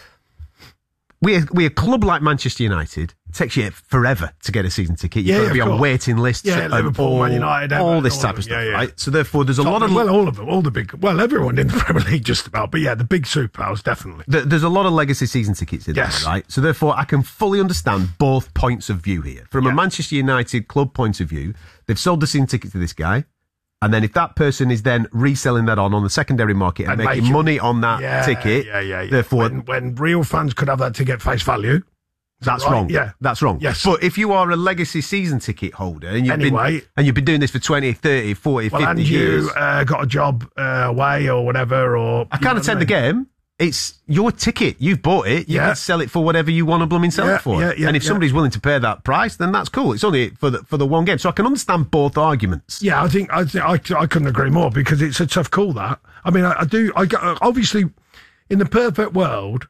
[SPEAKER 1] we're, we're a club like Manchester United. It takes you forever to get a season ticket. You've
[SPEAKER 2] yeah,
[SPEAKER 1] got to be on waiting lists.
[SPEAKER 2] Yeah, Liverpool,
[SPEAKER 1] all,
[SPEAKER 2] Man United,
[SPEAKER 1] all
[SPEAKER 2] Everton,
[SPEAKER 1] this
[SPEAKER 2] all
[SPEAKER 1] type
[SPEAKER 2] of
[SPEAKER 1] of
[SPEAKER 2] them.
[SPEAKER 1] stuff,
[SPEAKER 2] yeah, yeah.
[SPEAKER 1] right? So therefore, there's a
[SPEAKER 2] Top,
[SPEAKER 1] lot of...
[SPEAKER 2] Well, all of them, all the big... Well, everyone in the Premier League just about, but yeah, the big superpowers, definitely.
[SPEAKER 1] The, there's a lot of legacy season tickets in
[SPEAKER 2] yes.
[SPEAKER 1] there, right? So therefore, I can fully understand both points of view here. From yeah. a Manchester United club point of view, they've sold the season ticket to this guy. And then if that person is then reselling that on on the secondary market and, and making make money on that
[SPEAKER 2] yeah,
[SPEAKER 1] ticket,
[SPEAKER 2] yeah, yeah, yeah.
[SPEAKER 1] therefore...
[SPEAKER 2] When, when real fans could have that ticket face value,
[SPEAKER 1] That's
[SPEAKER 2] right?
[SPEAKER 1] wrong.
[SPEAKER 2] Yeah.
[SPEAKER 1] That's wrong.
[SPEAKER 2] Yes.
[SPEAKER 1] But if you are a legacy season ticket holder and you've,
[SPEAKER 2] Anyway.
[SPEAKER 1] been, and you've been doing this for twenty, thirty, forty,
[SPEAKER 2] Well,
[SPEAKER 1] fifty
[SPEAKER 2] and
[SPEAKER 1] years.
[SPEAKER 2] you uh, got a job uh, away or whatever, or...
[SPEAKER 1] I can't attend the game. It's your ticket. You've bought it. You
[SPEAKER 2] Yeah.
[SPEAKER 1] can sell it for whatever you want to blooming sell
[SPEAKER 2] Yeah,
[SPEAKER 1] it for.
[SPEAKER 2] yeah, yeah,
[SPEAKER 1] and if
[SPEAKER 2] yeah.
[SPEAKER 1] somebody's willing to pay that price, then that's cool. It's only for the for the one game. So I can understand both arguments.
[SPEAKER 2] Yeah, I think I, think, I I couldn't agree more because it's a tough call. That I mean, I, I do. I got- obviously, in the perfect world,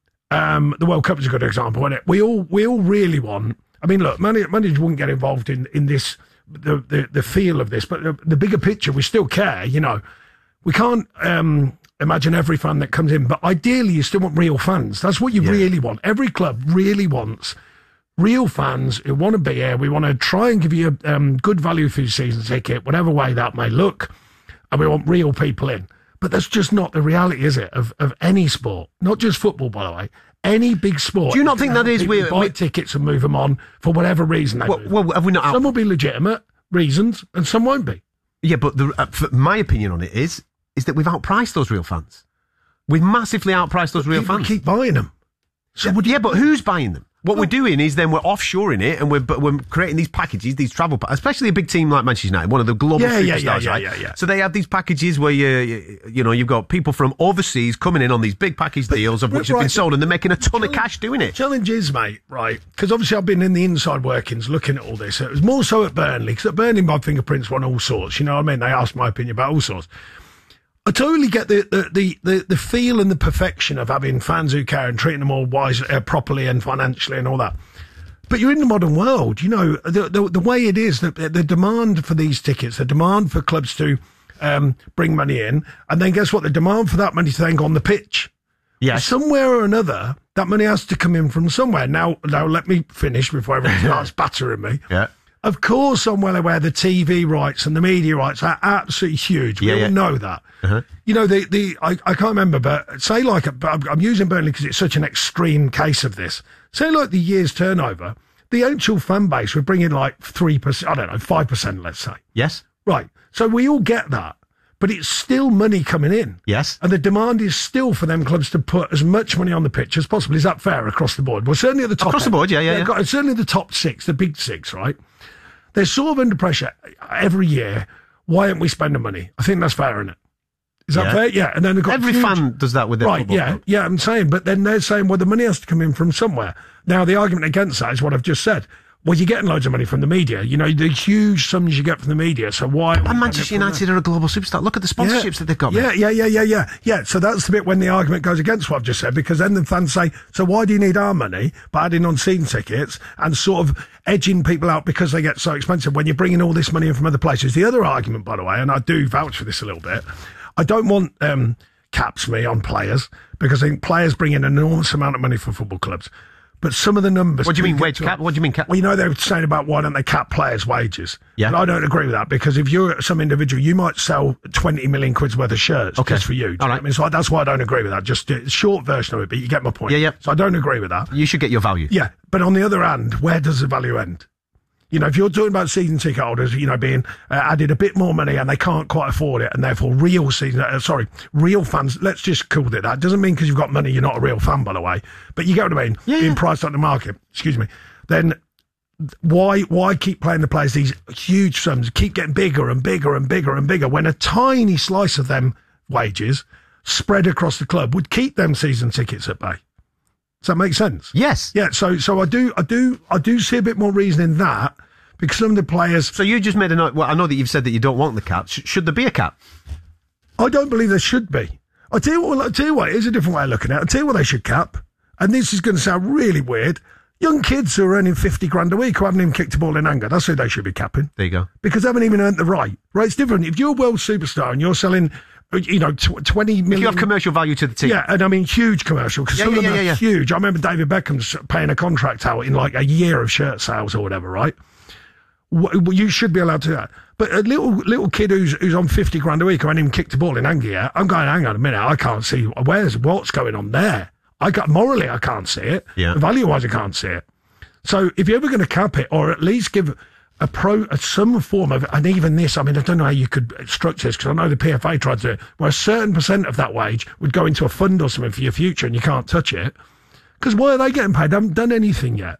[SPEAKER 2] um, the World Cup is a good example, isn't it? We all we all really want. I mean, look, managers managers wouldn't get involved in in this the the, the feel of this, but the, the bigger picture, we still care. You know, we can't. Um, Imagine every fan that comes in, but ideally you still want real fans. That's what you
[SPEAKER 1] Yeah.
[SPEAKER 2] really want. Every club really wants real fans who want to be here. We want to try and give you a um, good value for your season ticket, whatever way that may look, and we want real people in. But that's just not the reality, is it, of, of any sport? Not just football, by the way. Any big sport.
[SPEAKER 1] Do you not think that is
[SPEAKER 2] we
[SPEAKER 1] weird?
[SPEAKER 2] buy tickets and move them on for whatever reason they
[SPEAKER 1] Well,
[SPEAKER 2] move.
[SPEAKER 1] well, have we not?
[SPEAKER 2] Some will be legitimate reasons, and some won't be.
[SPEAKER 1] Yeah, but the, uh, for my opinion on it is is that we've outpriced those real fans. We've massively outpriced those real
[SPEAKER 2] People
[SPEAKER 1] fans.
[SPEAKER 2] keep buying them.
[SPEAKER 1] So yeah, yeah, but who's buying them? What we're doing is then we're offshoring it and we're but we're creating these packages, these travel, pa- especially a big team like Manchester United, one of the global
[SPEAKER 2] Yeah, yeah,
[SPEAKER 1] superstars,
[SPEAKER 2] yeah, yeah,
[SPEAKER 1] right?
[SPEAKER 2] yeah, yeah.
[SPEAKER 1] So they have these packages where you, you, you know, you've got people from overseas coming in on these big package deals of which have
[SPEAKER 2] right,
[SPEAKER 1] been sold, and they're making a ton of cash doing it.
[SPEAKER 2] Challenge is, mate, right? Because obviously I've been in the inside workings looking at all this. It was more so at Burnley, because at Burnley my fingerprints were on all sorts. You know what I mean? They asked my opinion about all sorts. I totally get the the, the, the, the feel and the perfection of having fans who care and treating them all wise, uh, properly and financially and all that. But you're in the modern world, you know, the the, the way it is, the, the demand for these tickets, the demand for clubs to um, bring money in, and then guess what? The demand for that money to then go on the pitch.
[SPEAKER 1] Yes.
[SPEAKER 2] Somewhere or another, that money has to come in from somewhere. Now, now let me finish before everyone starts battering me.
[SPEAKER 1] Yeah.
[SPEAKER 2] Of course, somewhere where the T V rights and the media rights are absolutely huge. We
[SPEAKER 1] Yeah,
[SPEAKER 2] all
[SPEAKER 1] yeah.
[SPEAKER 2] know that.
[SPEAKER 1] Uh-huh.
[SPEAKER 2] You know, the, the I, I can't remember, but say like, but I'm, I'm using Burnley because it's such an extreme case of this. Say like the year's turnover, the actual fan base would bring in like three percent, I don't know, five percent, let's say.
[SPEAKER 1] Yes.
[SPEAKER 2] Right. So we all get that, but it's still money coming in.
[SPEAKER 1] Yes.
[SPEAKER 2] And the demand is still for them clubs to put as much money on the pitch as possible. Is that fair across the board? Well, certainly at the top
[SPEAKER 1] Across the
[SPEAKER 2] end.
[SPEAKER 1] board, yeah, yeah, yeah.
[SPEAKER 2] got- certainly the top six, the big six, right? They're sort of under pressure every year. Why aren't we spending money? I think that's fair, isn't it? Is that
[SPEAKER 1] Yeah.
[SPEAKER 2] fair? Yeah. And then they've got
[SPEAKER 1] Every
[SPEAKER 2] huge-
[SPEAKER 1] fan does that with their
[SPEAKER 2] right.
[SPEAKER 1] football
[SPEAKER 2] Yeah,
[SPEAKER 1] club.
[SPEAKER 2] yeah. I'm saying, but then they're saying, well, the money has to come in from somewhere. Now, the argument against that is what I've just said. Well, you're getting loads of money from the media. You know, the huge sums you get from the media. So why?
[SPEAKER 1] And Manchester United are a global superstar. Look at the sponsorships
[SPEAKER 2] Yeah.
[SPEAKER 1] that they've got.
[SPEAKER 2] Yeah,
[SPEAKER 1] mate.
[SPEAKER 2] yeah, yeah, yeah, yeah, yeah. So that's the bit when the argument goes against what I've just said, because then the fans say, so why do you need our money by adding on season tickets and sort of edging people out because they get so expensive when you're bringing all this money in from other places? The other argument, by the way, and I do vouch for this a little bit, I don't want um, caps me on players because I think players bring in an enormous amount of money for football clubs. But some of the numbers...
[SPEAKER 1] What do you mean
[SPEAKER 2] tweak it
[SPEAKER 1] wage
[SPEAKER 2] to-
[SPEAKER 1] cap? What do you mean cap?
[SPEAKER 2] Well, you know, they were saying about why don't they cap players' wages?
[SPEAKER 1] Yeah.
[SPEAKER 2] And I don't agree with that because if you're some individual, you might sell twenty million quid's worth of shirts
[SPEAKER 1] Okay.
[SPEAKER 2] just for you. Do you
[SPEAKER 1] All
[SPEAKER 2] know
[SPEAKER 1] right.
[SPEAKER 2] what I mean, so that's why I don't agree with that. Just a short version of it, but you get my point.
[SPEAKER 1] Yeah, yeah.
[SPEAKER 2] So I don't agree with that.
[SPEAKER 1] You should get your value.
[SPEAKER 2] Yeah. But on the other hand, where does the value end? You know, if you're talking about season ticket holders, you know, being uh, added a bit more money and they can't quite afford it, and therefore real season, uh, sorry, real fans, let's just call it that. Doesn't mean because you've got money, you're not a real fan, by the way. But you get what I mean?
[SPEAKER 1] Yeah,
[SPEAKER 2] Being
[SPEAKER 1] yeah.
[SPEAKER 2] priced on the market, excuse me. Then why why keep playing the players these huge sums, keep getting bigger and bigger and bigger and bigger when a tiny slice of them wages spread across the club would keep them season tickets at bay? Does that make sense?
[SPEAKER 1] Yes.
[SPEAKER 2] Yeah, so so I do I do I do see a bit more reason in that because some of the players
[SPEAKER 1] So you just made a note. Well, I know that you've said that you don't want the cap. Sh- should there be a cap?
[SPEAKER 2] I don't believe there should be. I tell you what I tell you what, here's a different way of looking at it. I tell you what they should cap. And this is going to sound really weird. Young kids who are earning fifty grand a week who haven't even kicked a ball in anger, that's who they should be capping.
[SPEAKER 1] There you go.
[SPEAKER 2] Because they haven't even earned the right. Right, it's different. If you're a world superstar and you're selling, you know, tw- twenty million...
[SPEAKER 1] If you have commercial value to the team.
[SPEAKER 2] Yeah, and I mean huge commercial, because
[SPEAKER 1] Yeah,
[SPEAKER 2] some
[SPEAKER 1] yeah,
[SPEAKER 2] of them
[SPEAKER 1] yeah,
[SPEAKER 2] are
[SPEAKER 1] yeah, yeah.
[SPEAKER 2] huge. I remember David Beckham's paying a contract out in like a year of shirt sales or whatever, right? Wh- You should be allowed to do that. But a little little kid who's who's on fifty grand a week who hasn't even kicked a ball in anger yet, I'm going, hang on a minute, I can't see, where's, what's going on there? I got morally, I can't see it.
[SPEAKER 1] Yeah.
[SPEAKER 2] Value-wise, I can't see it. So if you're ever going to cap it, or at least give a pro a, some form of, and even this, I mean, I don't know how you could structure this because I know the P F A tried to, where a certain percent of that wage would go into a fund or something for your future, and you can't touch it. Because why are they getting paid? They haven't done anything yet.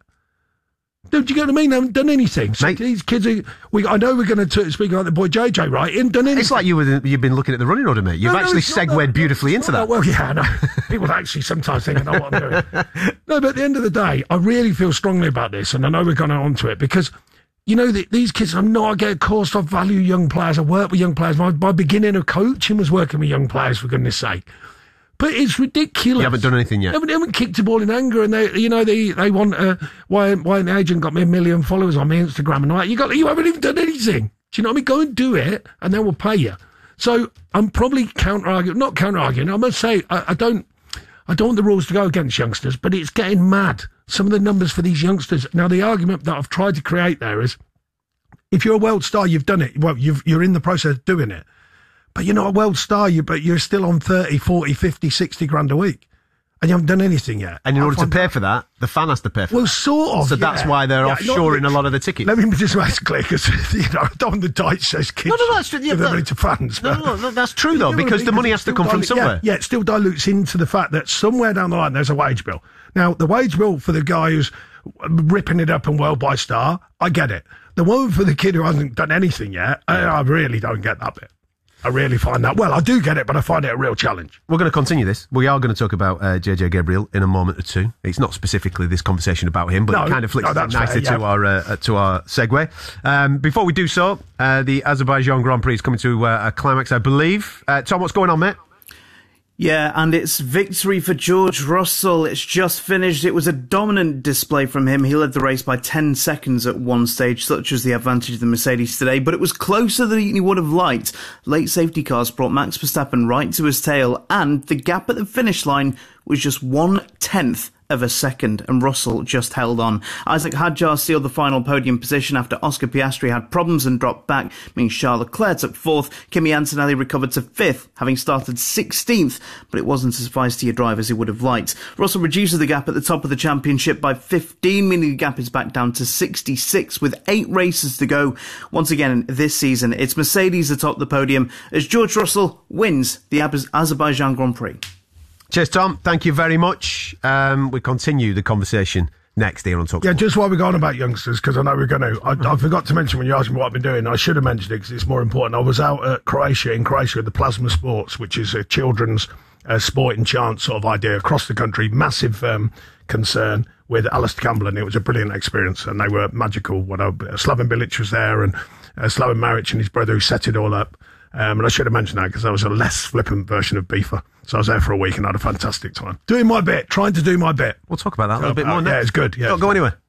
[SPEAKER 2] Do you get what I mean? They haven't done anything. So
[SPEAKER 1] Mate,
[SPEAKER 2] these kids, are, we, I know we're going to speak about the boy J J, right? He hasn't done anything.
[SPEAKER 1] It's like you were, you've been looking at the running order, mate. You've
[SPEAKER 2] No, no,
[SPEAKER 1] actually
[SPEAKER 2] it's not
[SPEAKER 1] segued
[SPEAKER 2] that.
[SPEAKER 1] beautifully into that.
[SPEAKER 2] Well, yeah, I know. People actually sometimes think I know what I'm doing. No, but at the end of the day, I really feel strongly about this, and I know we're going on to it, because, you know, the, these kids, I'm not, I get a course, I value young players, I work with young players. My, my beginning of coaching was working with young players, for goodness sake. But it's ridiculous.
[SPEAKER 1] You haven't done anything yet.
[SPEAKER 2] They haven't, they haven't kicked a ball in anger, and they, you know, they they want uh, why why an agent got me a million followers on my Instagram, and like you got you haven't even done anything. Do you know what I mean? Go and do it, and then we'll pay you. So I'm probably counter arguing, not counter arguing. I must say I, I don't I don't want the rules to go against youngsters, but it's getting mad. Some of the numbers for these youngsters. Now the argument that I've tried to create there is, if you're a world star, you've done it. Well, you've, you're in the process of doing it. But you're not a world star, you, but you're still on thirty, forty, fifty, sixty grand a week. And you haven't done anything yet.
[SPEAKER 1] And in
[SPEAKER 2] I
[SPEAKER 1] order to pay
[SPEAKER 2] that,
[SPEAKER 1] for that, the fan has to pay for
[SPEAKER 2] well,
[SPEAKER 1] that.
[SPEAKER 2] sort of,
[SPEAKER 1] So
[SPEAKER 2] yeah.
[SPEAKER 1] that's why they're
[SPEAKER 2] Yeah,
[SPEAKER 1] offshoring
[SPEAKER 2] not,
[SPEAKER 1] a lot of the tickets.
[SPEAKER 2] Let me just make it clear, because, you know, on the Deutsch says kids
[SPEAKER 1] No, no, that's true. Yeah,
[SPEAKER 2] give
[SPEAKER 1] but-
[SPEAKER 2] money to fans.
[SPEAKER 1] No,
[SPEAKER 2] but-
[SPEAKER 1] no, no, that's true, though,
[SPEAKER 2] You know what I
[SPEAKER 1] because
[SPEAKER 2] mean?
[SPEAKER 1] the money
[SPEAKER 2] it
[SPEAKER 1] has to
[SPEAKER 2] still
[SPEAKER 1] come from
[SPEAKER 2] dilute-
[SPEAKER 1] somewhere.
[SPEAKER 2] Yeah, yeah, it still dilutes into the fact that somewhere down the line there's a wage bill. Now, the wage bill for the guy who's ripping it up and world by star, I get it. The one for the kid who hasn't done anything yet, I, I really don't get that bit. I really find that, well, I do get it, but I find it a real challenge.
[SPEAKER 1] We're going to continue this. We are going to talk about uh, J J Gabriel in a moment or two. It's not specifically this conversation about him, but
[SPEAKER 2] No,
[SPEAKER 1] it kind of flicks
[SPEAKER 2] no, that's
[SPEAKER 1] nicely
[SPEAKER 2] fair,
[SPEAKER 1] to
[SPEAKER 2] yeah.
[SPEAKER 1] our uh, to our segue. Um, before we do so, uh, the Azerbaijan Grand Prix is coming to uh, a climax, I believe. Uh, Tom, what's going on, mate?
[SPEAKER 4] Yeah, and it's victory for George Russell. It's just finished. It was a dominant display from him. He led the race by ten seconds at one stage, such was the advantage of the Mercedes today, but it was closer than he would have liked. Late safety cars brought Max Verstappen right to his tail, and the gap at the finish line was just one-tenth of a second, and Russell just held on. Isaac Hadjar sealed the final podium position after Oscar Piastri had problems and dropped back, meaning Charles Leclerc took fourth. Kimi Antonelli recovered to fifth, having started sixteenth, but it wasn't as feisty a drive as he would have liked. Russell reduces the gap at the top of the championship by fifteen, meaning the gap is back down to sixty-six with eight races to go. Once again, this season, it's Mercedes atop the podium as George Russell wins the Azerbaijan Grand Prix.
[SPEAKER 1] Cheers, Tom. Thank you very much. Um, we continue the conversation next here on Talk
[SPEAKER 2] Yeah,
[SPEAKER 1] Sport.
[SPEAKER 2] just while we're going about youngsters, because I know we're going to. I, I forgot to mention when you asked me what I've been doing. I should have mentioned it because it's more important. I was out at Croatia, in Croatia, at the Plasma Sports, which is a children's uh, sport and chant sort of idea across the country. Massive um, concern with Alistair Campbell, and it was a brilliant experience, and they were magical. What uh, Slaven Bilic was there, and uh, Slaven Maric and his brother who set it all up. Um, and I should have mentioned that because I was a less flippant version of FIFA. So I was there for a week and had a fantastic time. Doing my bit, trying to do my bit.
[SPEAKER 1] We'll talk about that a little
[SPEAKER 2] Uh,
[SPEAKER 1] bit more
[SPEAKER 2] uh,
[SPEAKER 1] next.
[SPEAKER 2] Yeah, it's good. Yeah,
[SPEAKER 1] Don't go anywhere.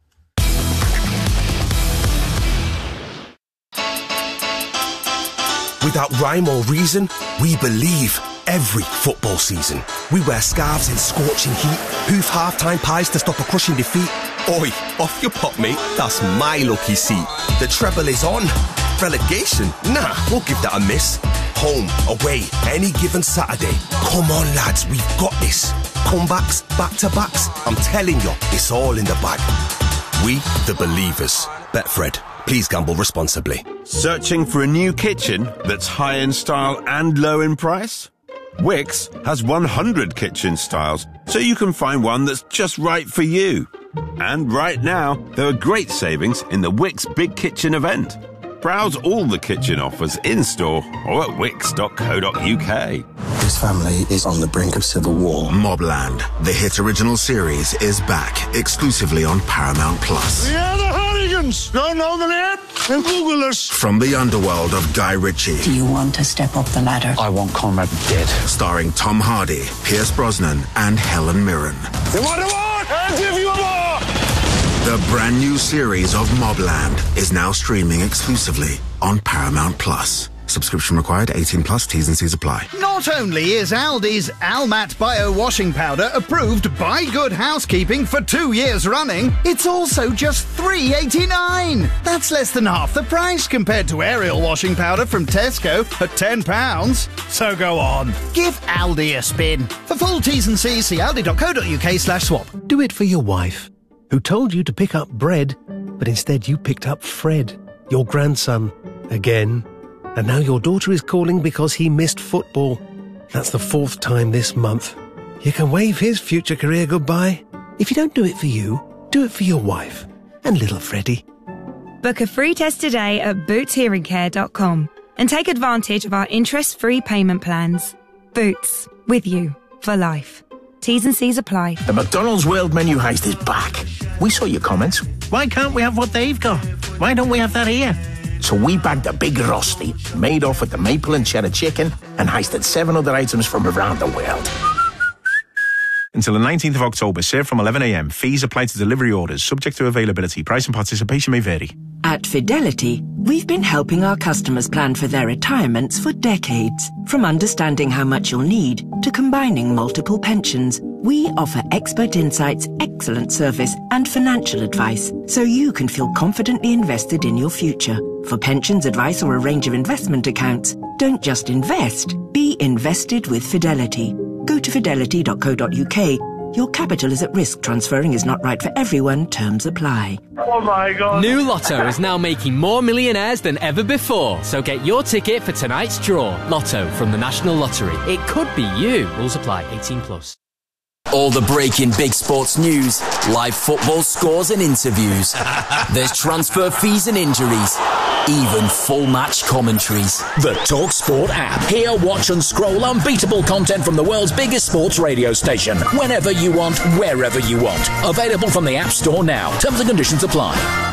[SPEAKER 5] Without rhyme or reason, we believe every football season. We wear scarves in scorching heat, hoof half-time pies to stop a crushing defeat. Oi, off your pop, mate, that's my lucky seat. The treble is on. Relegation? Nah, we'll give that a miss. Home, away, any given Saturday. Come on, lads, we've got this. Comebacks, back-to-backs, I'm telling you, it's all in the bag. We, the believers. Betfred, please gamble responsibly.
[SPEAKER 3] Searching for a new kitchen that's high in style and low in price? Wix has one hundred kitchen styles, so you can find one that's just right for you. And right now, there are great savings in the Wix Big Kitchen event. Browse all the kitchen offers in-store or at wix dot co dot uk.
[SPEAKER 8] This family is on the brink of civil war.
[SPEAKER 9] Mobland, the hit original series, is back exclusively on Paramount Plus.
[SPEAKER 7] We are the Hooligans! Don't know the name? Then Google us.
[SPEAKER 9] From the underworld of Guy Ritchie.
[SPEAKER 10] Do you want to step up the ladder?
[SPEAKER 9] I want Conrad dead. Starring Tom Hardy, Pierce Brosnan, and Helen Mirren.
[SPEAKER 7] You want a war? I'll give you a war!
[SPEAKER 9] The brand new series of Mobland is now streaming exclusively on Paramount Plus. Subscription required, eighteen plus, T's and C's apply.
[SPEAKER 25] Not only is Aldi's Almat Bio Washing Powder approved by Good Housekeeping for two years running, it's also just three eighty-nine. That's less than half the price compared to Ariel Washing Powder from Tesco at ten pounds. So go on, give Aldi a spin. For full T's and C's, see aldi dot co dot uk slash swap.
[SPEAKER 26] Do it for your wife, who told you to pick up bread, but instead you picked up Fred, your grandson, again. And now your daughter is calling because he missed football. That's the fourth time this month. You can wave his future career goodbye If you don't do it for you, do it for your wife and little Freddie.
[SPEAKER 12] Book a free test today at boots hearing care dot com and take advantage of our interest-free payment plans. Boots, with you for life. T's and C's apply.
[SPEAKER 11] The McDonald's World Menu Heist is back. We saw your comments. Why can't we have what they've got? Why don't we have that here? So we bagged a big rosti, made off with the maple and cheddar chicken, and heisted seven other items from around the world. Until the nineteenth of October, served from eleven a.m. Fees apply to delivery orders, subject to availability. Price and participation may vary.
[SPEAKER 13] At Fidelity, we've been helping our customers plan for their retirements for decades. From understanding how much you'll need to combining multiple pensions, we offer expert insights, excellent service, and financial advice so you can feel confidently invested in your future. For pensions advice or a range of investment accounts, don't just invest, be invested with Fidelity. Go to fidelity dot co dot uk. Your capital is at risk. Transferring is not right for everyone. Terms apply.
[SPEAKER 14] Oh my God.
[SPEAKER 15] New Lotto is now making more millionaires than ever before. So get your ticket for tonight's draw. Lotto from the National Lottery. It could be you. Rules apply. eighteen plus.
[SPEAKER 6] All the breaking big sports news, live football scores and interviews. There's transfer fees and injuries, even full match commentaries. The TalkSport app. Hear, watch and scroll unbeatable content from the world's biggest sports radio station. Whenever you want, wherever you want. Available from the App Store now. Terms and conditions apply.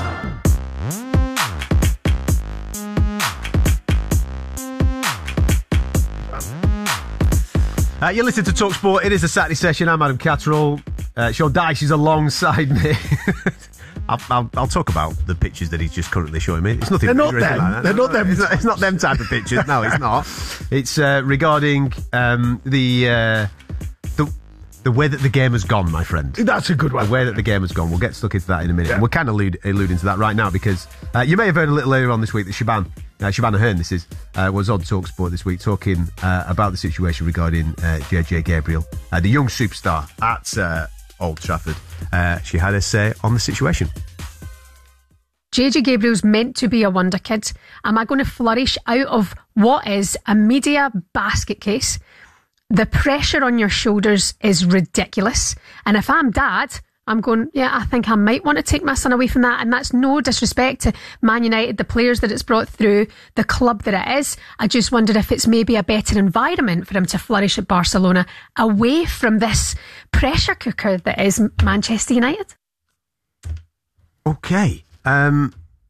[SPEAKER 1] Uh, you're listening to TalkSport. It is a Saturday session. I'm Adam Catterall. Uh, Sean Dyche is alongside me. I'll, I'll, I'll talk about the pictures that he's just currently showing me. It's nothing.
[SPEAKER 2] They're not
[SPEAKER 1] really
[SPEAKER 2] them.
[SPEAKER 1] Like that.
[SPEAKER 2] They're
[SPEAKER 1] no,
[SPEAKER 2] not them.
[SPEAKER 1] It's not, it's not them type of pictures. No, it's not. It's uh, regarding um, the uh, the the way that the game has gone, my friend.
[SPEAKER 2] That's a good one.
[SPEAKER 1] The way that the game has gone. We'll get stuck into that in a minute.
[SPEAKER 2] Yeah.
[SPEAKER 1] And we're kind of allude, alluding to that right now because uh, you may have heard a little earlier on this week that Shaban. Uh, Shabana Hearn, this is, uh, was on TalkSport this week talking uh, about the situation regarding uh, J J Gabriel, uh, the young superstar at uh, Old Trafford. Uh, she had a say on the situation.
[SPEAKER 16] J J Gabriel's meant to be a wonder kid. Am I going to flourish out of what is a media basket case? The pressure on your shoulders is ridiculous. And if I'm dad, I'm going, yeah, I think I might want to take my son away from that. And that's no disrespect to Man United, the players that it's brought through, the club that it is. I just wondered if it's maybe a better environment for him to flourish at Barcelona away from this pressure cooker that is Manchester United.
[SPEAKER 1] Okay. Um,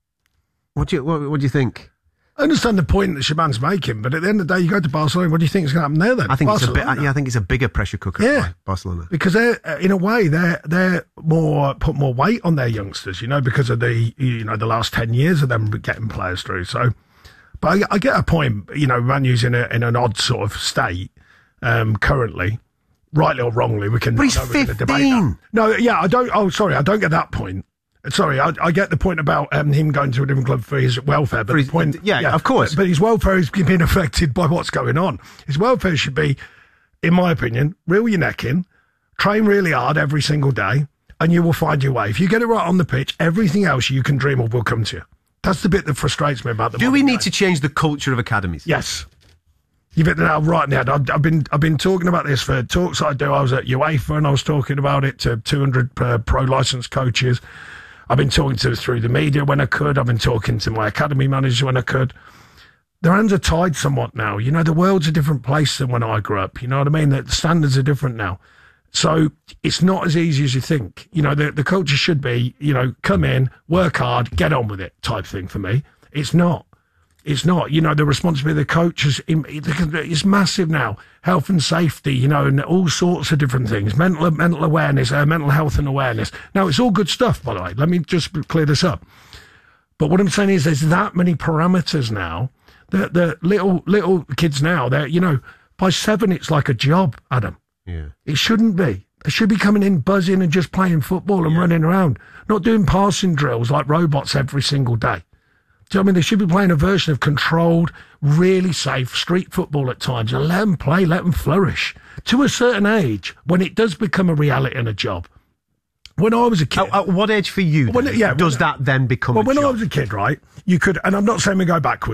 [SPEAKER 1] what do you what, what do you think?
[SPEAKER 2] I understand the point that Shaban's making, but at the end of the day, you go to Barcelona, what do you think is going to happen there then?
[SPEAKER 1] I think
[SPEAKER 2] Barcelona.
[SPEAKER 1] it's a bit. Yeah, I think it's a bigger pressure cooker.
[SPEAKER 2] Yeah,
[SPEAKER 1] for Barcelona,
[SPEAKER 2] because they're in a way they're they're more put more weight on their youngsters, you know, because of the you know the last ten years of them getting players through. So, but I, I get a point. You know, Man U's in a in an odd sort of state um, currently, rightly or wrongly. We can.
[SPEAKER 1] But he's
[SPEAKER 2] I know we're gonna debate that. No, yeah, I don't. Oh, sorry, I don't get that point. Sorry, I, I get the point about um, him going to a different club for his welfare, but
[SPEAKER 1] his,
[SPEAKER 2] the point,
[SPEAKER 1] yeah, yeah, of course.
[SPEAKER 2] But, but his welfare is being affected by what's going on. His welfare should be, in my opinion, reel your neck in, train really hard every single day, and you will find your way. If you get it right on the pitch, everything else you can dream of will come to you. That's the bit that frustrates me about the.
[SPEAKER 1] Do we need day. to change the culture of academies?
[SPEAKER 2] Yes. You've hit the nail right in the head. I've, I've been I've been talking about this for talks I do. I was at UEFA and I was talking about it to two hundred uh, pro licensed coaches. I've been talking to through the media when I could. I've been talking to my academy managers when I could. Their hands are tied somewhat now. You know, the world's a different place than when I grew up. You know what I mean? The standards are different now. So it's not as easy as you think. You know, the, the culture should be, you know, come in, work hard, get on with it type thing for me. It's not. It's not. You know, the responsibility of the coach is it's massive now. Health and safety, you know, and all sorts of different things. Mental mental awareness, uh, mental health and awareness. Now, it's all good stuff, by the way. Let me just clear this up. But what I'm saying is there's that many parameters now that the little little kids now, they're, you know, by seven, it's like a job, Adam.
[SPEAKER 1] Yeah.
[SPEAKER 2] It shouldn't be. They should be coming in, buzzing and just playing football and yeah. running around, not doing passing drills like robots every single day. Do you know what I mean? They should be playing a version of controlled, really safe street football at times and let them play, let them flourish. To a certain age, when it does become a reality and a job. When I was a kid...
[SPEAKER 1] At, at what age for you,
[SPEAKER 2] when, yeah,
[SPEAKER 1] does
[SPEAKER 2] when,
[SPEAKER 1] that then become
[SPEAKER 2] well,
[SPEAKER 1] a
[SPEAKER 2] when
[SPEAKER 1] job?
[SPEAKER 2] I was a kid, right, you could... And I'm not saying we go backwards.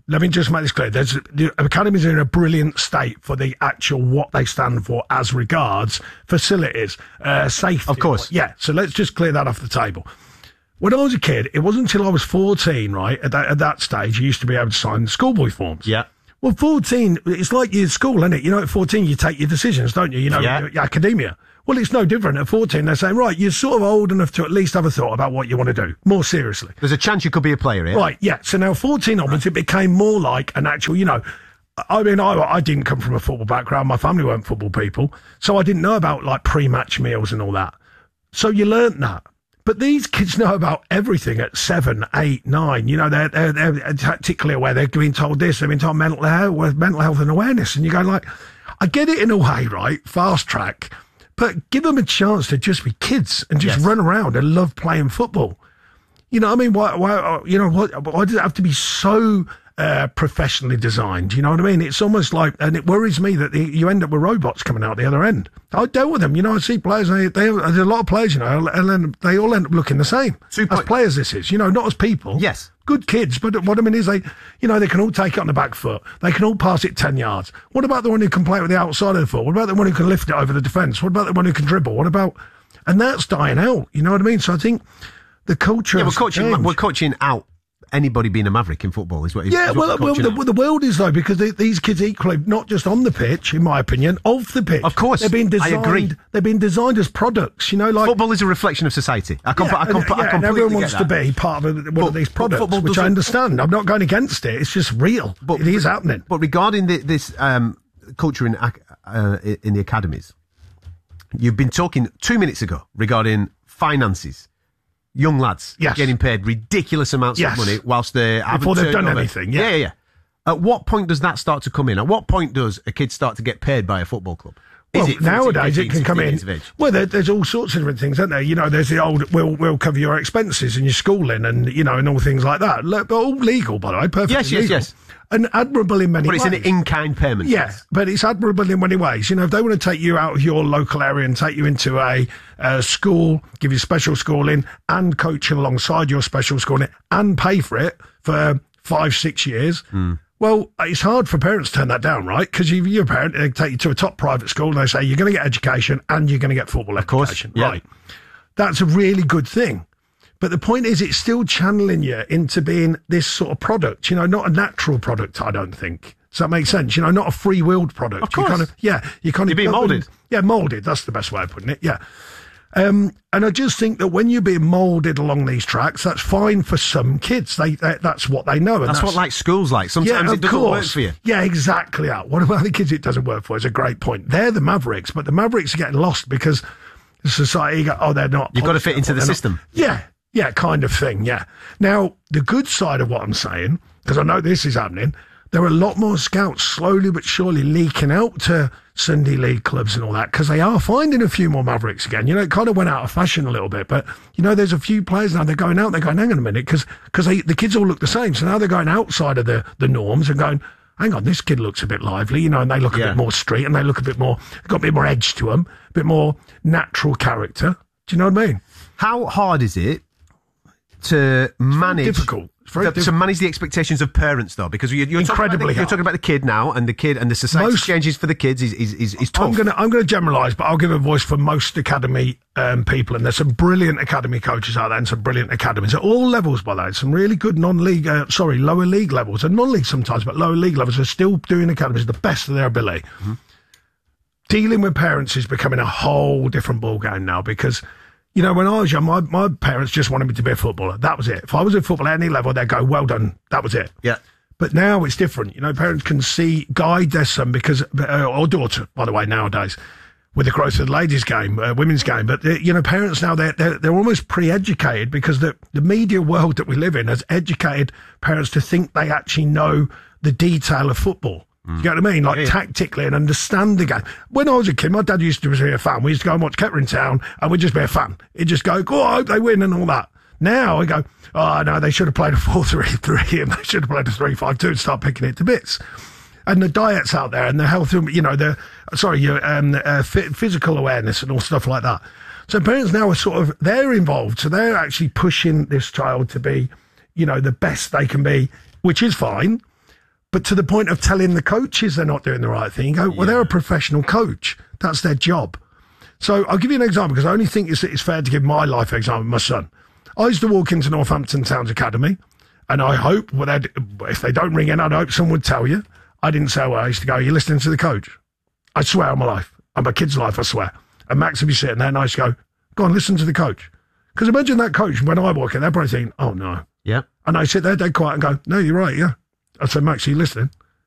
[SPEAKER 2] let me just make this clear. There's, the academies are in a brilliant state for the actual what they stand for as regards facilities, uh, safety.
[SPEAKER 1] Of course.
[SPEAKER 2] Yeah, so let's just clear that off the table. When I was a kid, it wasn't until I was fourteen, right, at that, at that stage, you used to be able to sign schoolboy forms.
[SPEAKER 1] Yeah.
[SPEAKER 2] Well, fourteen, it's like your school, isn't it? You know, at fourteen, you take your decisions, don't you? You know,
[SPEAKER 1] Yeah.
[SPEAKER 2] your, your academia. Well, it's no different. At fourteen, they're saying, right, you're sort of old enough to at least have a thought about what you want to do, more seriously.
[SPEAKER 1] There's a chance you could be a player here.
[SPEAKER 2] Right, yeah. So now fourteen onwards, it became more like an actual, you know, I mean, I, I didn't come from a football background. My family weren't football people. So I didn't know about, like, pre-match meals and all that. So you learnt that. But these kids know about everything at seven, eight, nine. You know, they're, they're, they're tactically aware. They're being told this. They're being told mental health, mental health and awareness. And you go like, I get it in a way, right? Fast track. But give them a chance to just be kids and just
[SPEAKER 1] Yes.
[SPEAKER 2] run around and love playing football. You know what I mean? Why, why, you know, why, why does it have to be so uh, professionally designed? You know what I mean? It's almost like, and it worries me that the, you end up with robots coming out the other end. I dealt with them. You know, I see players, they, they, there's a lot of players, you know, and then they all end up looking the same.
[SPEAKER 1] Super.
[SPEAKER 2] As players, this is, you know, not as people.
[SPEAKER 1] Yes.
[SPEAKER 2] Good kids, but what I mean is they, you know, they can all take it on the back foot. They can all pass it ten yards. What about the one who can play with the outside of the foot? What about the one who can lift it over the defence? What about the one who can dribble? What about, and that's dying out. You know what I mean? So I think the culture.
[SPEAKER 1] Yeah, we're
[SPEAKER 2] has
[SPEAKER 1] coaching.
[SPEAKER 2] changed.
[SPEAKER 1] We're coaching out anybody being a maverick in football. Is what?
[SPEAKER 2] Yeah,
[SPEAKER 1] is what
[SPEAKER 2] well,
[SPEAKER 1] we're
[SPEAKER 2] well
[SPEAKER 1] coaching
[SPEAKER 2] the,
[SPEAKER 1] out.
[SPEAKER 2] the world is though, because they, these kids equally not just on the pitch, in my opinion, off the pitch.
[SPEAKER 1] Of course,
[SPEAKER 2] they're being
[SPEAKER 1] I
[SPEAKER 2] designed.
[SPEAKER 1] agree.
[SPEAKER 2] They're being designed as products. You know, like
[SPEAKER 1] football is a reflection of society. I, comp-
[SPEAKER 2] yeah,
[SPEAKER 1] I, comp-
[SPEAKER 2] and,
[SPEAKER 1] I
[SPEAKER 2] yeah,
[SPEAKER 1] completely
[SPEAKER 2] and everyone
[SPEAKER 1] get
[SPEAKER 2] wants
[SPEAKER 1] that.
[SPEAKER 2] to be part of a, one
[SPEAKER 1] But-
[SPEAKER 2] of these
[SPEAKER 1] but
[SPEAKER 2] products,
[SPEAKER 1] football
[SPEAKER 2] which I
[SPEAKER 1] doesn't-
[SPEAKER 2] understand. I'm not going against it. It's just real.
[SPEAKER 1] But-
[SPEAKER 2] it is happening.
[SPEAKER 1] But regarding the, this um, culture in ac- uh, in the academies, you've been talking two minutes ago regarding finances. Young lads
[SPEAKER 2] Yes.
[SPEAKER 1] getting paid ridiculous amounts
[SPEAKER 2] Yes.
[SPEAKER 1] of money whilst they haven't
[SPEAKER 2] Before they've
[SPEAKER 1] turned
[SPEAKER 2] done
[SPEAKER 1] over.
[SPEAKER 2] anything, yeah.
[SPEAKER 1] yeah, yeah. At what point does that start to come in? At what point does a kid start to get paid by a football club? Is
[SPEAKER 2] Well,
[SPEAKER 1] it fourteen,
[SPEAKER 2] nowadays
[SPEAKER 1] fifteen,
[SPEAKER 2] it can come
[SPEAKER 1] sixteen
[SPEAKER 2] in.
[SPEAKER 1] years of age?
[SPEAKER 2] Well, there, there's all sorts of different things, aren't there? You know, there's the old we'll we'll cover your expenses and your schooling and you know and all things like that. Look, all legal, by the way, perfectly
[SPEAKER 1] Yes, yes,
[SPEAKER 2] legal.
[SPEAKER 1] yes.
[SPEAKER 2] And admirable in many
[SPEAKER 1] But it's
[SPEAKER 2] ways.
[SPEAKER 1] an in-kind payment.
[SPEAKER 2] Yeah, but it's admirable in many ways. You know, if they want to take you out of your local area and take you into a, a school, give you special schooling and coaching alongside your special schooling and pay for it for five, six years,
[SPEAKER 1] Mm.
[SPEAKER 2] well, it's hard for parents to turn that down, right? Because if you're a parent, they take you to a top private school and they say you're going to get education and you're going to get football education.
[SPEAKER 1] yeah.
[SPEAKER 2] Right. That's a really good thing. But the point is, it's still channeling you into being this sort of product, you know, not a natural product, I don't think. Does that make sense? You know, not a free-willed product.
[SPEAKER 1] Of course.
[SPEAKER 2] You kind of, yeah, you kind
[SPEAKER 1] You're
[SPEAKER 2] of
[SPEAKER 1] being moulded.
[SPEAKER 2] Yeah, moulded. That's the best way of putting it. Yeah. Um, and I just think that when you're being moulded along these tracks, that's fine for some kids. They, they that's what they know. And
[SPEAKER 1] That's,
[SPEAKER 2] that's
[SPEAKER 1] what like school's like. Sometimes
[SPEAKER 2] yeah,
[SPEAKER 1] it doesn't work for you.
[SPEAKER 2] Yeah, exactly. That. What about the kids it doesn't work for? Is a great point. They're the Mavericks, but the Mavericks are getting lost because the society go, oh, they're not.
[SPEAKER 1] You've got to fit into the
[SPEAKER 2] They're not-
[SPEAKER 1] system.
[SPEAKER 2] Yeah, yeah, kind of thing. Yeah. Now, the good side of what I'm saying, because I know this is happening, there are a lot more scouts slowly but surely leaking out to Sunday league clubs and all that because they are finding a few more Mavericks again. You know, it kind of went out of fashion a little bit, but you know, there's a few players now. They're going out. They're going, hang on a minute, because because the kids all look the same. So now they're going outside of the the norms and going, hang on, this kid looks a bit lively, you know, and they look a
[SPEAKER 1] Yeah.
[SPEAKER 2] bit more street and they look a bit more, got a bit more edge to them, a bit more natural character. Do you know what I mean?
[SPEAKER 1] How hard is it to manage?
[SPEAKER 2] difficult. It's very
[SPEAKER 1] the-
[SPEAKER 2] difficult.
[SPEAKER 1] to manage the expectations of parents, though, because you're, you're
[SPEAKER 2] Incredibly
[SPEAKER 1] talking about the, you're
[SPEAKER 2] hard.
[SPEAKER 1] talking about the kid now, and the kid and the society
[SPEAKER 2] Most-
[SPEAKER 1] changes for the kids is is is, is tough.
[SPEAKER 2] I'm gonna I'm gonna generalise, but I'll give a voice for most academy um, people, and there's some brilliant academy coaches out there, and some brilliant academies at all levels. By the way, some really good non-league, uh, sorry, lower league levels, and non-league sometimes, but lower league levels are still doing academies to the best of their ability.
[SPEAKER 1] Mm-hmm.
[SPEAKER 2] Dealing with parents is becoming a whole different ballgame now because. You know, when I was young, my, my parents just wanted me to be a footballer. That was it. If I was a footballer at any level, they'd go, well done. That was it.
[SPEAKER 1] Yeah.
[SPEAKER 2] But now it's different. You know, parents can see, guide their son because, uh, or daughter, by the way, nowadays, with the growth of the ladies' game, uh, women's game. But, uh, you know, parents now, they're, they're, they're almost pre-educated because the, the media world that we live in has educated parents to think they actually know the detail of football. You get what I mean? Like
[SPEAKER 1] Yeah, yeah.
[SPEAKER 2] tactically and understand the game. When I was a kid, my dad used to be a fan. We used to go and watch Kettering Town and we'd just be a fan. He'd just go, oh, I hope they win and all that. Now I go, oh, no, they should have played a four three three and they should have played a three five two and start picking it to bits. And the diets out there and the health, you know, the, sorry, your um, uh, f- physical awareness and all stuff like that. So parents now are sort of, they're involved. So they're actually pushing this child to be, you know, the best they can be, which is fine. But to the point of telling the coaches they're not doing the right thing, you go, well, yeah. they're a professional coach. That's their job. So I'll give you an example, because I only think it's, it's fair to give my life example, my son. I used to walk into Northampton Town's Academy, and I hope, well, if they don't ring in, I'd hope someone would tell you. I didn't say, well, I used to go, you're listening to the coach. I swear on my life, on my kid's life, I swear. And Max would be sitting there, and I used to go, go on, listen to the coach. Because imagine that coach, when I walk in, they're probably thinking, oh, no.
[SPEAKER 1] Yeah.
[SPEAKER 2] And I sit there dead quiet and go, no, you're right, yeah. I said, Max, are you listening?